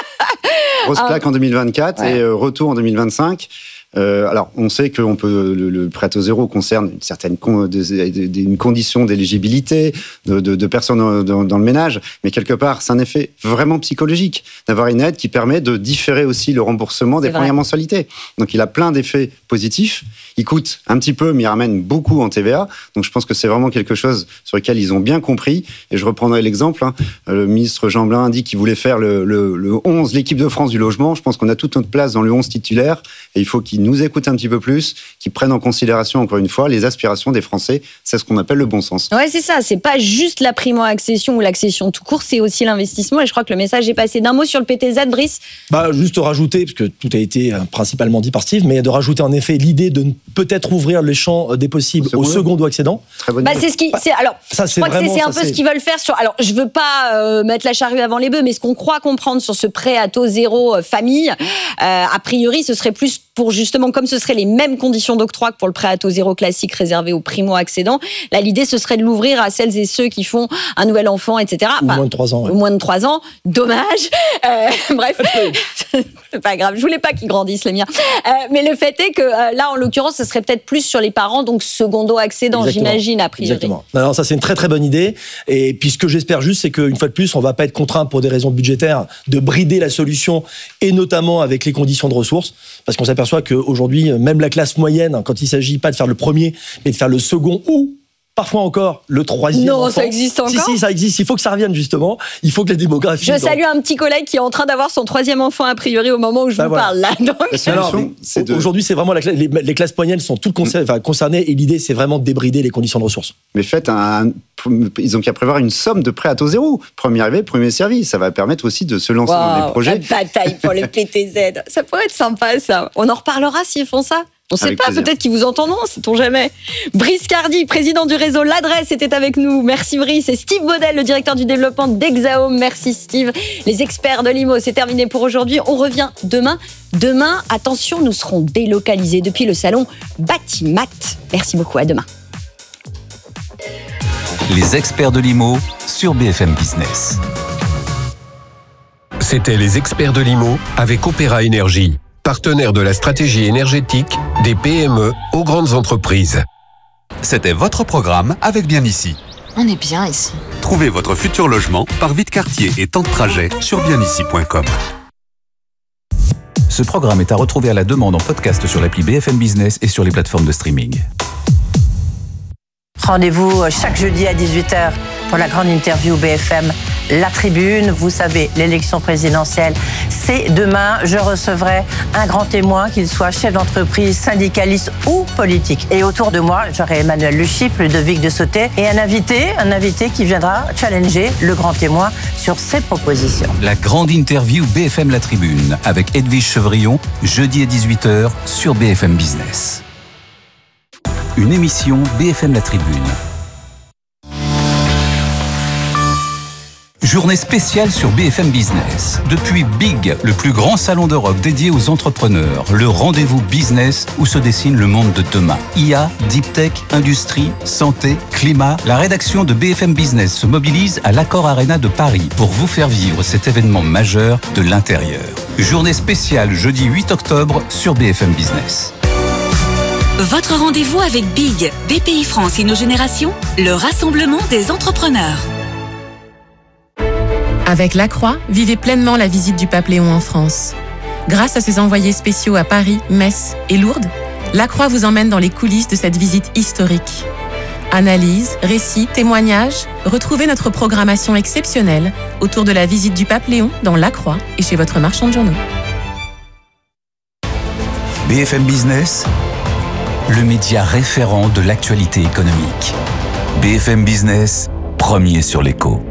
Grosse claque en 2024 et retour en 2025. Alors, on sait que le prêt à taux zéro concerne une certaine une condition d'éligibilité de personnes dans le ménage, mais quelque part, c'est un effet vraiment psychologique d'avoir une aide qui permet de différer aussi le remboursement des premières mensualités. Donc, il a plein d'effets positifs. Il coûte un petit peu, mais il ramène beaucoup en TVA. Donc, je pense que c'est vraiment quelque chose sur lequel ils ont bien compris. Et je reprendrai l'exemple. Le ministre Jeanbrun a dit qu'il voulait faire le 11, l'équipe de France du logement. Je pense qu'on a toute notre place dans le 11 titulaire. Et il faut qu'ils nous écoutent un petit peu plus, qu'ils prennent en considération, encore une fois, les aspirations des Français. C'est ce qu'on appelle le bon sens. Ouais, c'est ça. C'est pas juste la primo-accession ou l'accession tout court, c'est aussi l'investissement. Et je crois que le message est passé. D'un mot sur le PTZ, Brice ? Juste rajouter, parce que tout a été principalement dit par Steve, mais de rajouter en effet l'idée de peut-être ouvrir les champs des possibles au secondo accédant. Très bonne idée. C'est ce qui. Alors, ça, je crois que c'est un peu ce qu'ils veulent faire sur. Alors, je veux pas mettre la charrue avant les bœufs, mais ce qu'on croit comprendre sur ce prêt à taux zéro famille, a priori, ce serait plus pour justement, comme ce seraient les mêmes conditions d'octroi que pour le prêt à taux zéro classique réservé aux primo-accédants, là, l'idée, ce serait de l'ouvrir à celles et ceux qui font un nouvel enfant, etc. Ou moins de 3 ans. Ou moins de 3 ans. Dommage. Bref, c'est pas grave. Je voulais pas qu'ils grandissent, les miens. Mais le fait est que là, en l'occurrence, ce serait peut-être plus sur les parents, donc secondo-accédants, j'imagine, a priori. Exactement. Alors, ça, c'est une très, très bonne idée. Et puis, ce que j'espère juste, c'est qu'une fois de plus, on va pas être contraint pour des raisons budgétaires de brider la solution, et notamment avec les conditions de ressources. Parce qu'on s'aperçoit qu'aujourd'hui, même la classe moyenne, quand il ne s'agit pas de faire le premier, mais de faire le second ou parfois encore le troisième. Non, enfant. Ça existe encore. Si, ça existe. Il faut que ça revienne, justement. Il faut que la démographie. Je salue un petit collègue qui est en train d'avoir son 3e enfant, a priori, au moment où je vous parle, là. Donc... Aujourd'hui, c'est vraiment les classes moyennes sont toutes concernées, et l'idée, c'est vraiment de débrider les conditions de ressources. Mais ils ont qu'à prévoir une somme de prêt à taux zéro. Premier arrivé, premier servi. Ça va permettre aussi de se lancer dans des projets. La bataille pour le PTZ. Ça pourrait être sympa, ça. On en reparlera s'ils font ça. On ne sait pas, peut-être qu'ils vous entendront, sait-on jamais. Brice Cardi, président du réseau L'Adresse, était avec nous. Merci Brice. Et Steve Baudel, le directeur du développement d'Exaome. Merci Steve. Les experts de l'IMO, c'est terminé pour aujourd'hui. On revient demain. Demain, attention, nous serons délocalisés depuis le salon Batimat. Merci beaucoup, à demain. Les experts de l'IMO sur BFM Business. C'était les experts de l'IMO avec Opéra Énergie, partenaire de la stratégie énergétique des PME aux grandes entreprises. C'était votre programme avec Bien Ici. On est bien ici. Trouvez votre futur logement par vide quartier et temps de trajet sur bienici.com. Ce programme est à retrouver à la demande en podcast sur l'appli BFM Business et sur les plateformes de streaming. Rendez-vous chaque jeudi à 18h pour la grande interview BFM La Tribune. Vous savez, l'élection présidentielle, c'est demain. Je recevrai un grand témoin, qu'il soit chef d'entreprise, syndicaliste ou politique. Et autour de moi, j'aurai Emmanuel Le Chypre, Ludovic de Sauté et un invité qui viendra challenger le grand témoin sur ses propositions. La grande interview BFM La Tribune avec Edwige Chevrillon, jeudi à 18h sur BFM Business. Une émission BFM La Tribune. Journée spéciale sur BFM Business. Depuis Big, le plus grand salon d'Europe dédié aux entrepreneurs, le rendez-vous business où se dessine le monde de demain. IA, Deep Tech, industrie, santé, climat. La rédaction de BFM Business se mobilise à l'Accor Arena de Paris pour vous faire vivre cet événement majeur de l'intérieur. Journée spéciale jeudi 8 octobre sur BFM Business. Votre rendez-vous avec Big, BPI France InnoGénération, le rassemblement des entrepreneurs. Avec Lacroix, vivez pleinement la visite du pape Léon en France. Grâce à ses envoyés spéciaux à Paris, Metz et Lourdes, Lacroix vous emmène dans les coulisses de cette visite historique. Analyse, récits, témoignages, retrouvez notre programmation exceptionnelle autour de la visite du pape Léon dans Lacroix et chez votre marchand de journaux. BFM Business, le média référent de l'actualité économique. BFM Business, premier sur l'écho.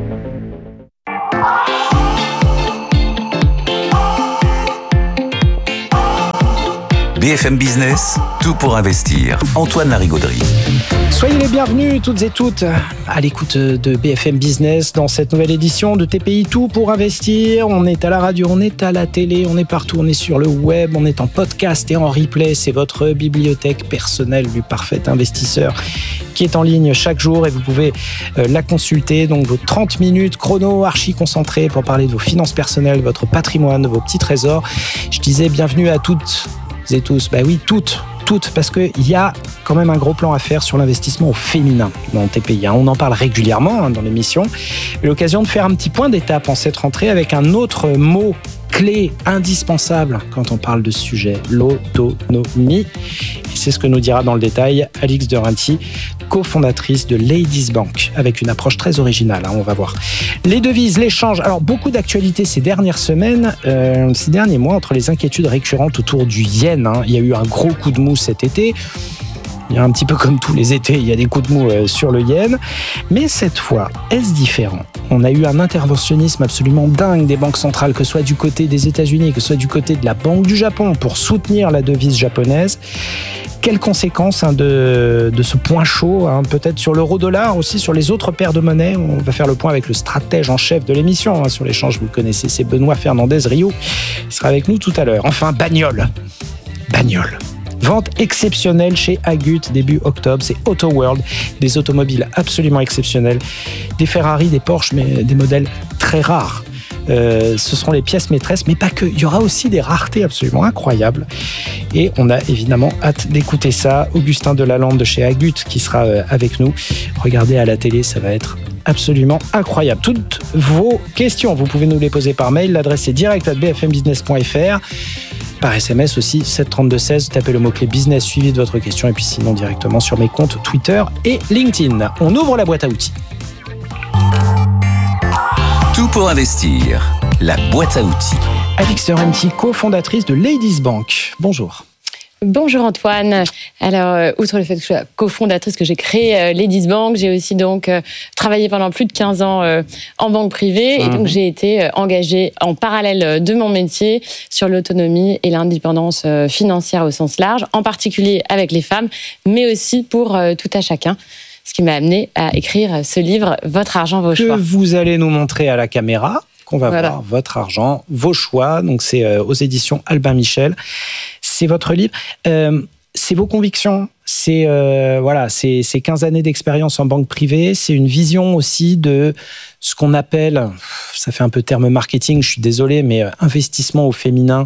BFM Business, tout pour investir. Antoine Larigauderie. Soyez les bienvenus toutes et toutes à l'écoute de BFM Business dans cette nouvelle édition de TPI Tout pour investir. On est à la radio, on est à la télé, on est partout, on est sur le web, on est en podcast et en replay. C'est votre bibliothèque personnelle du parfait investisseur qui est en ligne chaque jour et vous pouvez la consulter. Donc vos 30 minutes chrono archi concentrées pour parler de vos finances personnelles, votre patrimoine, de vos petits trésors. Je disais bienvenue à toutes et tous. Bah oui, toutes, parce qu'il y a quand même un gros plan à faire sur l'investissement au féminin dans TPI. On en parle régulièrement dans l'émission. J'ai l'occasion de faire un petit point d'étape en cette rentrée avec un autre mot clé indispensable quand on parle de ce sujet, l'autonomie. Et c'est ce que nous dira dans le détail Alix de Rinty, cofondatrice de Ladies Bank, avec une approche très originale, on va voir. Les devises, l'échange, alors beaucoup d'actualités ces dernières semaines, ces derniers mois, entre les inquiétudes récurrentes autour du yen. Il y a eu un gros coup de mou cet été. Il y a un petit peu comme tous les étés, il y a des coups de mou sur le yen. Mais cette fois, est-ce différent ? On a eu un interventionnisme absolument dingue des banques centrales, que ce soit du côté des États-Unis, que ce soit du côté de la Banque du Japon, pour soutenir la devise japonaise. Quelles conséquences de ce point chaud, peut-être sur l'euro-dollar, aussi sur les autres paires de monnaie. On va faire le point avec le stratège en chef de l'émission sur l'échange, vous le connaissez, c'est Benoît Fernandez-Rio. Il sera avec nous tout à l'heure. Enfin, bagnole. Vente exceptionnelle chez Agut début octobre, c'est Auto World, des automobiles absolument exceptionnelles, des Ferrari, des Porsche, mais des modèles très rares. Ce seront les pièces maîtresses, mais pas que. Il y aura aussi des raretés absolument incroyables. Et on a évidemment hâte d'écouter ça. Augustin Delalande de chez Agut qui sera avec nous. Regardez à la télé, ça va être absolument incroyable. Toutes vos questions, vous pouvez nous les poser par mail. L'adresse est direct@bfmbusiness.fr. Par SMS aussi, 732-16, tapez le mot-clé business suivi de votre question et puis sinon directement sur mes comptes Twitter et LinkedIn. On ouvre la boîte à outils. Tout pour investir, la boîte à outils. Alix de Rinty, cofondatrice de Ladies Bank. Bonjour. Bonjour Antoine. Alors, outre le fait que je sois cofondatrice, que j'ai créé Ladies Bank, j'ai aussi donc travaillé pendant plus de 15 ans en banque privée et donc j'ai été engagée en parallèle de mon métier sur l'autonomie et l'indépendance financière au sens large, en particulier avec les femmes, mais aussi pour tout à chacun. Ce qui m'a amené à écrire ce livre, Votre argent, vos choix. Que vous allez nous montrer à la caméra, qu'on va voir, Votre argent, vos choix. Donc c'est aux éditions Albin Michel. C'est votre livre. C'est vos convictions. C'est 15 années d'expérience en banque privée. C'est une vision aussi de ce qu'on appelle, ça fait un peu terme marketing, je suis désolé, mais investissement au féminin.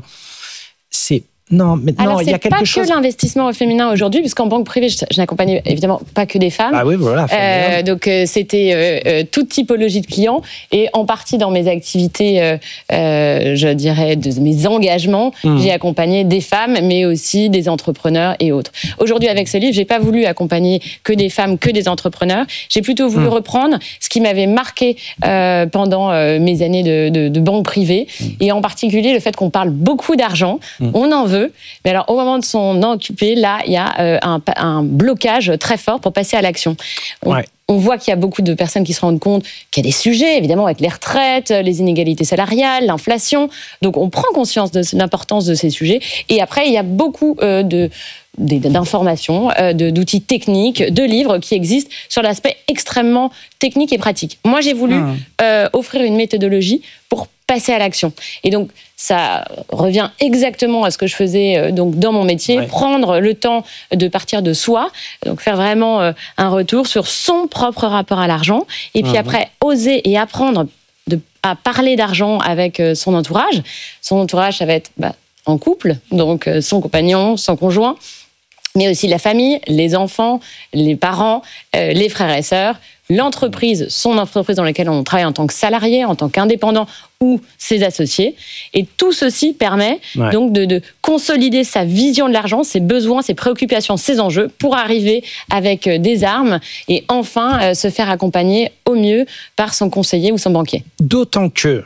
Non, il y a quelque chose. C'est pas que l'investissement au féminin aujourd'hui, puisqu'en banque privée, je n'accompagnais évidemment pas que des femmes. Ah oui, voilà. Donc c'était toute typologie de clients et en partie dans mes activités, je dirais, de mes engagements, j'ai accompagné des femmes, mais aussi des entrepreneurs et autres. Aujourd'hui, avec ce livre, j'ai pas voulu accompagner que des femmes, que des entrepreneurs. J'ai plutôt voulu reprendre ce qui m'avait marqué pendant mes années de banque privée et en particulier le fait qu'on parle beaucoup d'argent, on en veut. Mais alors, au moment de s'en occuper, là, il y a un blocage très fort pour passer à l'action. On voit qu'il y a beaucoup de personnes qui se rendent compte qu'il y a des sujets, évidemment, avec les retraites, les inégalités salariales, l'inflation. Donc, on prend conscience de l'importance de ces sujets. Et après, il y a beaucoup d'informations, d'outils techniques, de livres qui existent sur l'aspect extrêmement technique et pratique. Moi, j'ai voulu offrir une méthodologie pour passer à l'action. Et donc, ça revient exactement à ce que je faisais donc dans mon métier, prendre le temps de partir de soi, donc faire vraiment un retour sur son propre rapport à l'argent, et puis après, oser et apprendre à parler d'argent avec son entourage. Son entourage, ça va être en couple, donc son compagnon, son conjoint, mais aussi la famille, les enfants, les parents, les frères et sœurs, l'entreprise, son entreprise dans laquelle on travaille en tant que salarié, en tant qu'indépendant ou ses associés. Et tout ceci permet donc de consolider sa vision de l'argent, ses besoins, ses préoccupations, ses enjeux pour arriver avec des armes et enfin se faire accompagner au mieux par son conseiller ou son banquier. D'autant que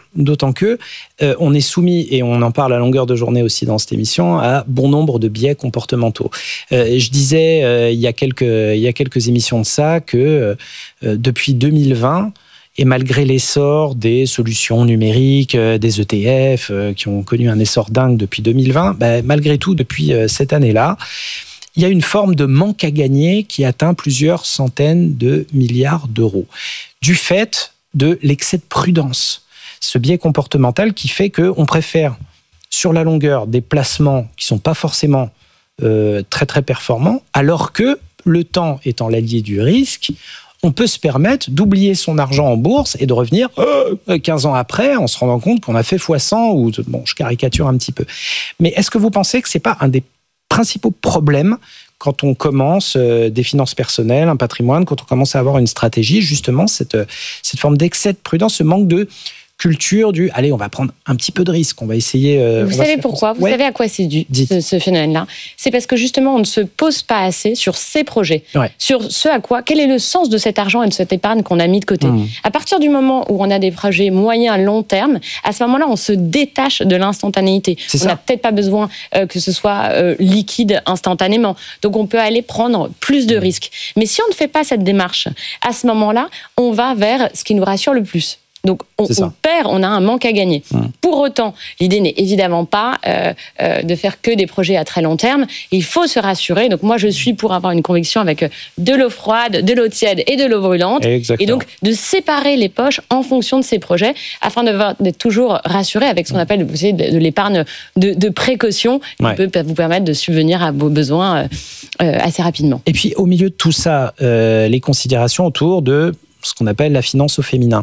on est soumis, et on en parle à longueur de journée aussi dans cette émission, à bon nombre de biais comportementaux. Je disais il y a quelques émissions de ça que depuis 2020, et malgré l'essor des solutions numériques, des ETF qui ont connu un essor dingue depuis 2020, malgré tout, depuis cette année-là, il y a une forme de manque à gagner qui atteint plusieurs centaines de milliards d'euros, du fait de l'excès de prudence. Ce biais comportemental qui fait qu'on préfère, sur la longueur, des placements qui ne sont pas forcément très très performants, alors que le temps étant l'allié du risque, on peut se permettre d'oublier son argent en bourse et de revenir 15 ans après en se rendant compte qu'on a fait x100 ou, bon, je caricature un petit peu. Mais est-ce que vous pensez que c'est pas un des principaux problèmes quand on commence des finances personnelles, un patrimoine, quand on commence à avoir une stratégie, justement, cette forme d'excès de prudence, ce manque de culture du « allez, on va prendre un petit peu de risque, on va essayer… » Vous savez pourquoi ? Vous savez à quoi c'est dû, ce phénomène-là ? C'est parce que justement, on ne se pose pas assez sur ces projets, sur ce à quoi, quel est le sens de cet argent et de cette épargne qu'on a mis de côté. À partir du moment où on a des projets moyens à long terme, à ce moment-là, on se détache de l'instantanéité. On n'a peut-être pas besoin que ce soit liquide instantanément. Donc, on peut aller prendre plus de risques. Mais si on ne fait pas cette démarche, à ce moment-là, on va vers ce qui nous rassure le plus. Donc, on perd, on a un manque à gagner. Pour autant, l'idée n'est évidemment pas de faire que des projets à très long terme. Il faut se rassurer. Donc, moi, je suis pour avoir une conviction avec de l'eau froide, de l'eau tiède et de l'eau brûlante. Exactement. Et donc, de séparer les poches en fonction de ces projets afin d'être toujours rassuré avec ce qu'on appelle, vous savez, de l'épargne de précaution qui peut vous permettre de subvenir à vos besoins assez rapidement. Et puis, au milieu de tout ça, les considérations autour de ce qu'on appelle la finance au féminin.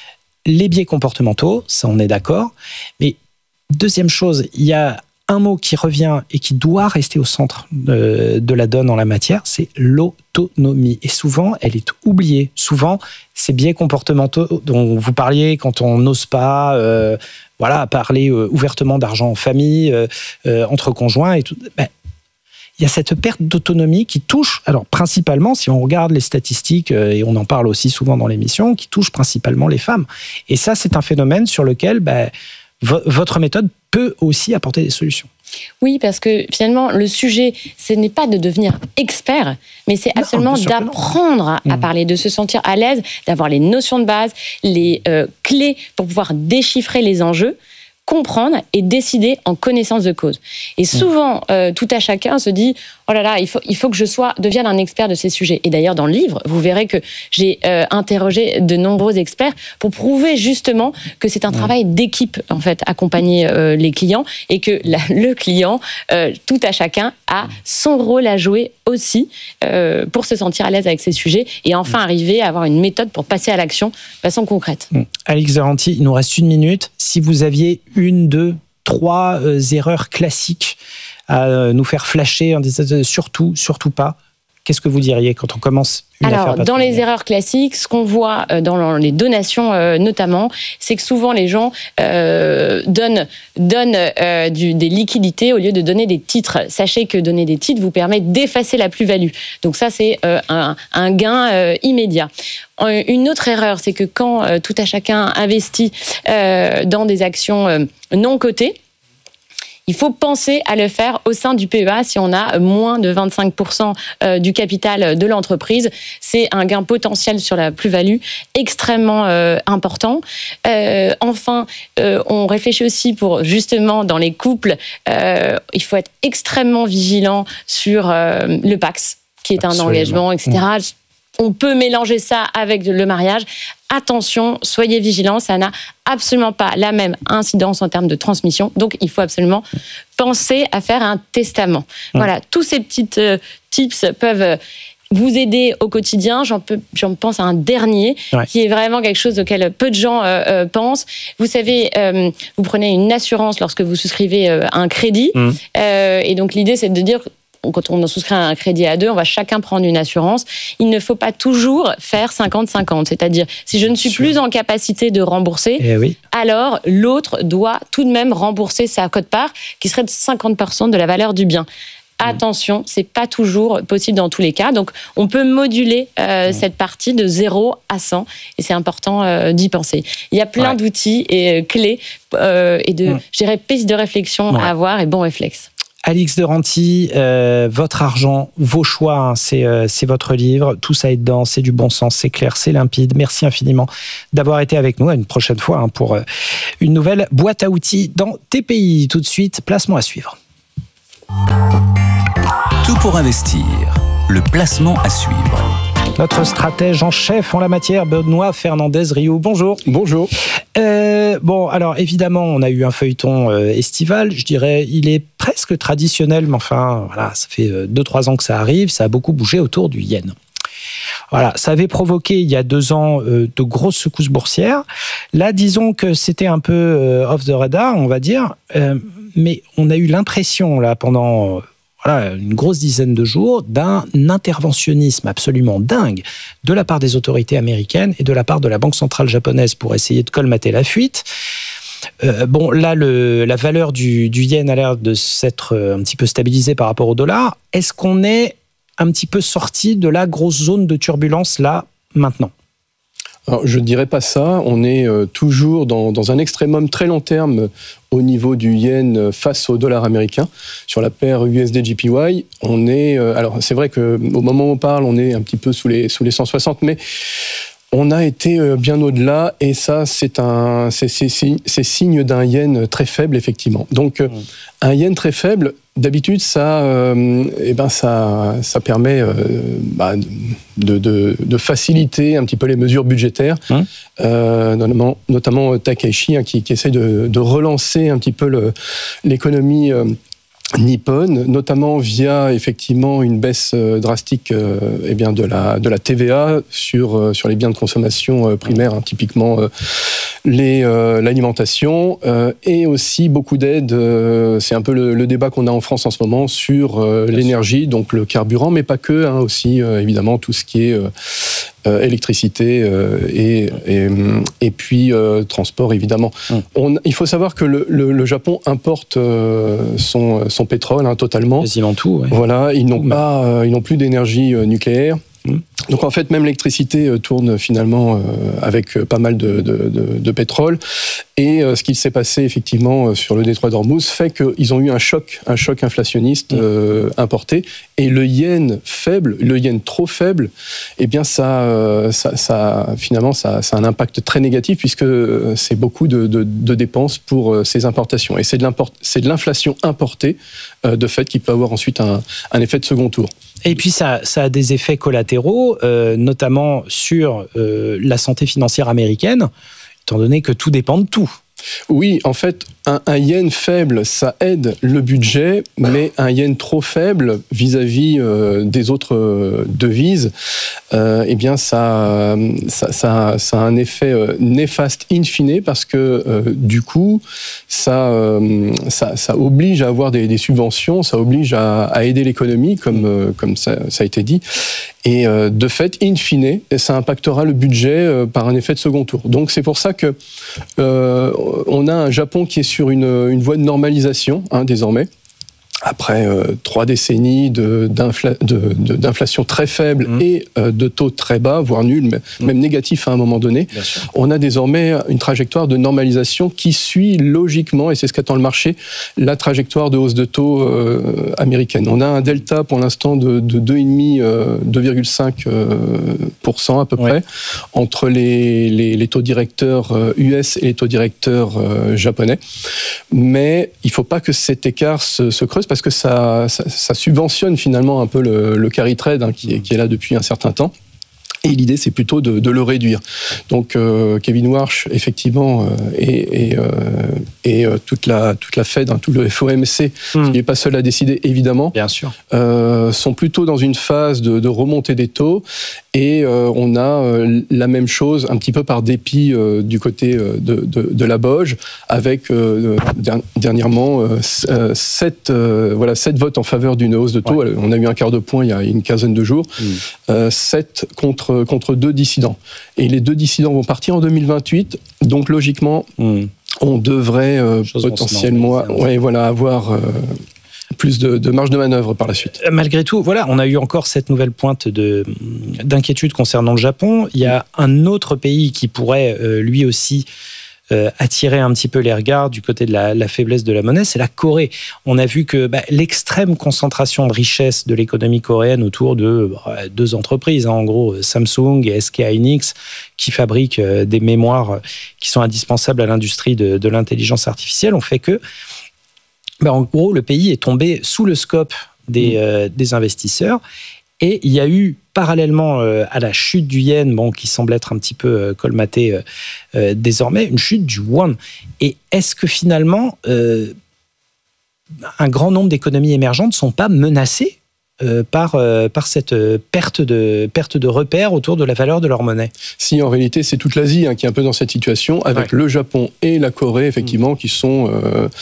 Les biais comportementaux, ça on est d'accord. Mais deuxième chose, il y a un mot qui revient et qui doit rester au centre de la donne en la matière, c'est l'autonomie. Et souvent, elle est oubliée. Souvent, ces biais comportementaux dont vous parliez quand on n'ose pas parler ouvertement d'argent en famille, entre conjoints et tout… il y a cette perte d'autonomie qui touche, alors principalement, si on regarde les statistiques, et on en parle aussi souvent dans l'émission, qui touche principalement les femmes. Et ça, c'est un phénomène sur lequel votre méthode peut aussi apporter des solutions. Oui, parce que finalement, le sujet, ce n'est pas de devenir expert, mais c'est absolument d'apprendre à parler, de se sentir à l'aise, d'avoir les notions de base, les clés pour pouvoir déchiffrer les enjeux, comprendre et décider en connaissance de cause. Et souvent, tout à chacun se dit « Oh là là, il faut que je devienne un expert de ces sujets ». Et d'ailleurs, dans le livre, vous verrez que j'ai interrogé de nombreux experts pour prouver justement que c'est un travail d'équipe, en fait, accompagner les clients et que le client, tout à chacun, a son rôle à jouer aussi pour se sentir à l'aise avec ces sujets et enfin arriver à avoir une méthode pour passer à l'action de façon concrète. Alix Zaranti, il nous reste 1 minute. Si vous aviez 1, 2, 3 erreurs classiques à nous faire flasher en disant surtout pas, qu'est-ce que vous diriez quand on commence une affaire patrimoniale ? Dans les erreurs classiques, ce qu'on voit dans les donations notamment, c'est que souvent les gens donnent des liquidités au lieu de donner des titres. Sachez que donner des titres vous permet d'effacer la plus-value. Donc ça, c'est un gain immédiat. Une autre erreur, c'est que quand tout à chacun investit dans des actions non cotées, il faut penser à le faire au sein du PEA si on a moins de 25% du capital de l'entreprise. C'est un gain potentiel sur la plus-value extrêmement important. Enfin, on réfléchit aussi pour justement dans les couples, il faut être extrêmement vigilant sur le PACS, qui est un engagement, etc. On peut mélanger ça avec le mariage. Attention, soyez vigilants, ça n'a absolument pas la même incidence en termes de transmission. Donc, il faut absolument penser à faire un testament. Voilà, tous ces petits tips peuvent vous aider au quotidien. J'en pense à un dernier qui est vraiment quelque chose auquel peu de gens pensent. Vous savez, vous prenez une assurance lorsque vous souscrivez un crédit. Et donc, l'idée, c'est de dire quand on souscrit un crédit à 2, on va chacun prendre une assurance. Il ne faut pas toujours faire 50-50. C'est-à-dire, si je ne suis plus en capacité de rembourser, alors l'autre doit tout de même rembourser sa quote-part, qui serait de 50% de la valeur du bien. Attention, c'est pas toujours possible dans tous les cas. Donc, on peut moduler cette partie de 0 à 100 et c'est important d'y penser. Il y a plein d'outils et clés et de, je dirais, pistes de réflexion à avoir et bons réflexes. Alix de Ranty, votre argent, vos choix, hein, c'est votre livre. Tout ça est dedans, c'est du bon sens, c'est clair, c'est limpide. Merci infiniment d'avoir été avec nous. À une prochaine fois hein, pour une nouvelle boîte à outils dans TPI. Tout de suite, placement à suivre. Tout pour investir, le placement à suivre. Notre stratège en chef en la matière, Benoît Fernandez-Rioux. Bonjour. Bonjour. Bon, alors évidemment, on a eu un feuilleton estival. Je dirais, il est presque traditionnel, mais enfin, voilà, ça fait 2-3 ans que ça arrive. Ça a beaucoup bougé autour du yen. Voilà, ça avait provoqué il y a 2 ans de grosses secousses boursières. Là, disons que c'était un peu off the radar, on va dire. Mais on a eu l'impression, là, pendant une grosse dizaine de jours, d'un interventionnisme absolument dingue de la part des autorités américaines et de la part de la Banque centrale japonaise pour essayer de colmater la fuite. Bon, là, la valeur du yen a l'air de s'être un petit peu stabilisée par rapport au dollar. Est-ce qu'on est un petit peu sorti de la grosse zone de turbulence, là, maintenant ? Alors, je ne dirais pas ça. On est toujours dans un extrémum très long terme au niveau du yen face au dollar américain. Sur la paire USD-JPY, on est... alors, c'est vrai qu'au moment où on parle, on est un petit peu sous les 160, mais on a été bien au-delà, et ça, c'est signe d'un yen très faible, effectivement. Donc, un yen très faible, d'habitude, ça permet de faciliter un petit peu les mesures budgétaires, notamment Takaichi, hein, qui essaie de relancer un petit peu l'économie nippone, notamment via effectivement une baisse drastique de la TVA sur les biens de consommation primaires, hein, typiquement l'alimentation, et aussi beaucoup d'aides. C'est un peu le débat qu'on a en France en ce moment sur l'énergie, donc le carburant, mais pas que, hein, aussi évidemment tout ce qui est électricité et puis transport, évidemment. Il faut savoir que le Japon importe son pétrole, hein, totalement. Quasiment tout. Ouais. Voilà, ils n'ont plus d'énergie nucléaire. Donc en fait, même l'électricité tourne finalement avec pas mal de pétrole. Et ce qu'il s'est passé effectivement sur le détroit d'Ormuz fait qu'ils ont eu un choc inflationniste importé. Et le yen faible, le yen trop faible, eh bien ça finalement ça a un impact très négatif, puisque c'est beaucoup de dépenses pour ces importations. Et c'est de l'inflation importée de fait qui peut avoir ensuite un effet de second tour. Et puis ça a des effets collatéraux, notamment sur la santé financière américaine, étant donné que tout dépend de tout. Oui, en fait, un yen faible, ça aide le budget, mais un yen trop faible vis-à-vis des autres devises, eh bien, ça a un effet néfaste in fine, parce que du coup, ça oblige à avoir des subventions, ça oblige à aider l'économie, comme ça a été dit. Et de fait, in fine, ça impactera le budget par un effet de second tour. Donc c'est pour ça que on a un Japon qui est sur une voie de normalisation, hein, désormais. Après 3 décennies d'inflation très faible et de taux très bas, voire nuls, même négatifs à un moment donné, on a désormais une trajectoire de normalisation qui suit logiquement, et c'est ce qu'attend le marché, la trajectoire de hausse de taux américaine. On a un delta pour l'instant de 2,5% à peu près, entre les taux directeurs US et les taux directeurs japonais. Mais il ne faut pas que cet écart se creuse, parce que ça subventionne finalement un peu le carry trade, hein, qui est là depuis un certain temps. Et l'idée, c'est plutôt de le réduire. Donc, Kevin Warsh, effectivement, et toute la Fed, tout le FOMC, qui n'est pas seul à décider, évidemment, bien sûr, sont plutôt dans une phase de remontée des taux. Et on a la même chose, un petit peu par dépit du côté de la BOJ, avec dernièrement 7 votes en faveur d'une hausse de taux. Ouais. On a eu un quart de point il y a une quinzaine de jours. 7 contre 2 dissidents. Et les 2 dissidents vont partir en 2028. Donc logiquement, on devrait potentiellement avoir plus de marge de manœuvre par la suite. Malgré tout, voilà, on a eu encore cette nouvelle pointe d'inquiétude concernant le Japon. Il y a un autre pays qui pourrait lui aussi attirer un petit peu les regards du côté de la faiblesse de la monnaie, c'est la Corée. On a vu que l'extrême concentration de richesse de l'économie coréenne autour de 2 entreprises, en gros Samsung et SK Hynix, qui fabriquent des mémoires qui sont indispensables à l'industrie de l'intelligence artificielle, ont fait que, en gros, le pays est tombé sous le scope des investisseurs. Et il y a eu, parallèlement à la chute du yen, qui semble être un petit peu colmatée désormais, une chute du won. Et est-ce que finalement, un grand nombre d'économies émergentes ne sont pas menacées par cette perte de repères autour de la valeur de leur monnaie? Si, en réalité, c'est toute l'Asie qui est un peu dans cette situation, avec le Japon et la Corée, effectivement, qui sont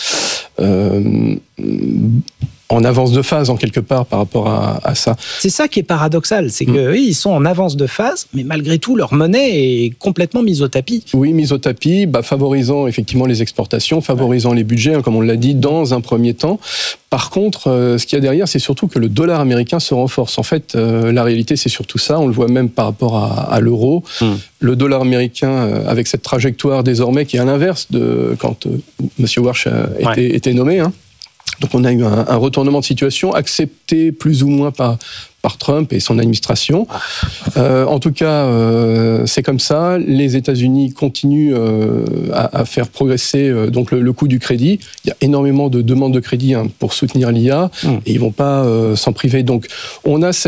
en avance de phase, en quelque part, par rapport à ça. C'est ça qui est paradoxal, c'est que oui, ils sont en avance de phase, mais malgré tout, leur monnaie est complètement mise au tapis. Oui, mise au tapis, favorisant effectivement les exportations, favorisant les budgets, comme on l'a dit, dans un premier temps. Par contre, ce qu'il y a derrière, c'est surtout que le dollar américain se renforce. En fait, la réalité, c'est surtout ça. On le voit même par rapport à l'euro. Le dollar américain, avec cette trajectoire désormais, qui est à l'inverse de quand M. Warsh était nommé, Donc on a eu un retournement de situation accepté plus ou moins par Trump et son administration. En tout cas, c'est comme ça. Les États-Unis continuent à faire progresser donc le coût du crédit. Il y a énormément de demandes de crédit pour soutenir l'IA et ils vont pas s'en priver. Donc on a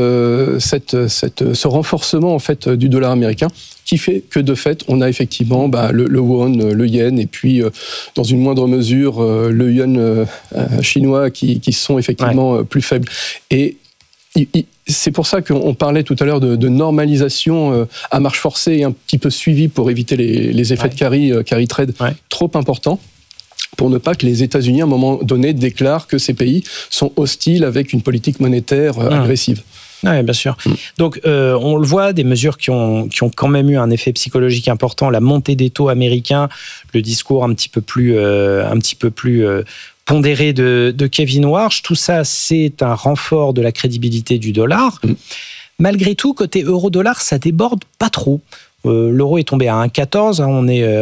ce renforcement en fait du dollar américain qui fait que de fait on a effectivement le won, le yen et puis dans une moindre mesure le yuan chinois qui sont effectivement plus faibles. Et c'est pour ça qu'on parlait tout à l'heure de normalisation à marche forcée et un petit peu suivie pour éviter les effets de carry trade trop importants, pour ne pas que les États-Unis, à un moment donné, déclarent que ces pays sont hostiles avec une politique monétaire agressive. Oui, bien sûr. Donc, on le voit, des mesures qui ont quand même eu un effet psychologique important, la montée des taux américains, le discours un petit peu plus pondéré de Kevin Warsh, tout ça, c'est un renfort de la crédibilité du dollar. Malgré tout, côté euro-dollar, ça déborde pas trop. L'euro est tombé à 1,14, on est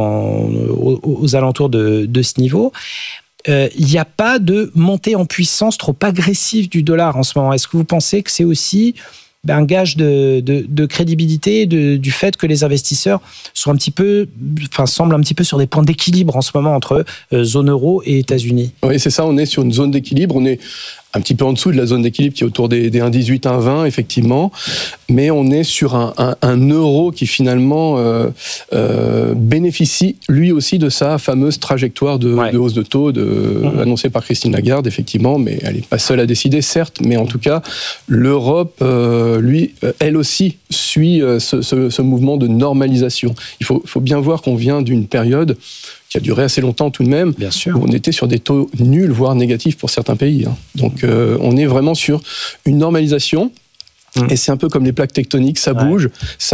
aux alentours de ce niveau. Il n'y a pas de montée en puissance trop agressive du dollar en ce moment. Est-ce que vous pensez que c'est aussi un gage de crédibilité du fait que les investisseurs semblent un petit peu sur des points d'équilibre en ce moment entre zone euro et États-Unis? Oui, c'est ça, on est sur une zone d'équilibre, on est un petit peu en dessous de la zone d'équilibre qui est autour des 1,18, 1,20 effectivement, mais on est sur un euro qui finalement bénéficie lui aussi de sa fameuse trajectoire de hausse de taux annoncée par Christine Lagarde effectivement, mais elle n'est pas seule à décider certes, mais en tout cas l'Europe elle aussi suit ce mouvement de normalisation. Il faut bien voir qu'on vient d'une période qui a duré assez longtemps tout de même, bien sûr, où on était sur des taux nuls, voire négatifs pour certains pays. Donc on est vraiment sur une normalisation. Et c'est un peu comme les plaques tectoniques, ça bouge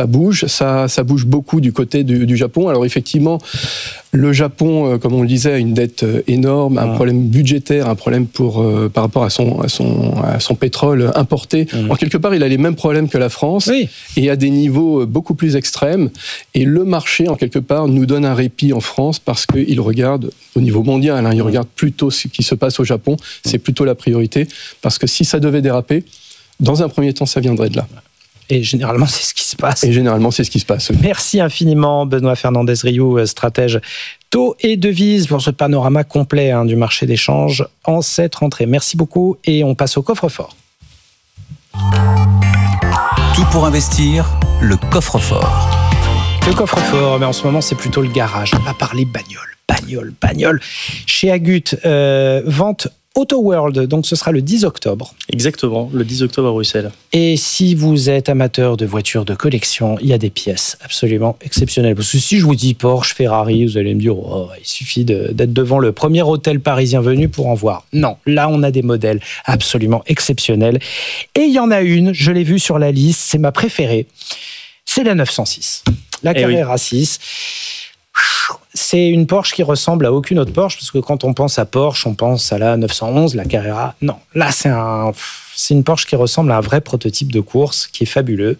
beaucoup du côté du Japon. Alors effectivement, le Japon, comme on le disait, a une dette énorme, un problème budgétaire, un problème par rapport à son pétrole importé. En quelque part, il a les mêmes problèmes que la France, et à des niveaux beaucoup plus extrêmes. Et le marché, en quelque part, nous donne un répit en France parce qu'il regarde au niveau mondial, il regarde plutôt ce qui se passe au Japon. C'est plutôt la priorité, parce que si ça devait déraper, dans un premier temps, ça viendrait de là. Et généralement, c'est ce qui se passe. Oui. Merci infiniment, Benoît Fernandez-Rioux, stratège taux et devises, pour ce panorama complet du marché d'échange en cette rentrée. Merci beaucoup et on passe au coffre-fort. Tout pour investir, le coffre-fort. Le coffre-fort, mais en ce moment, c'est plutôt le garage. On va parler bagnole. Chez Agut, vente Auto World, donc ce sera le 10 octobre. Exactement, le 10 octobre à Bruxelles. Et si vous êtes amateur de voitures de collection, il y a des pièces absolument exceptionnelles. Parce que si je vous dis Porsche, Ferrari, vous allez me dire il suffit d'être devant le premier hôtel parisien venu pour en voir. Non, là on a des modèles absolument exceptionnels. Et il y en a une, je l'ai vue sur la liste, c'est ma préférée. C'est la 906. La Carrera 6. C'est une Porsche qui ressemble à aucune autre Porsche, parce que quand on pense à Porsche, on pense à la 911, la Carrera. Non, là, c'est une Porsche qui ressemble à un vrai prototype de course, qui est fabuleux,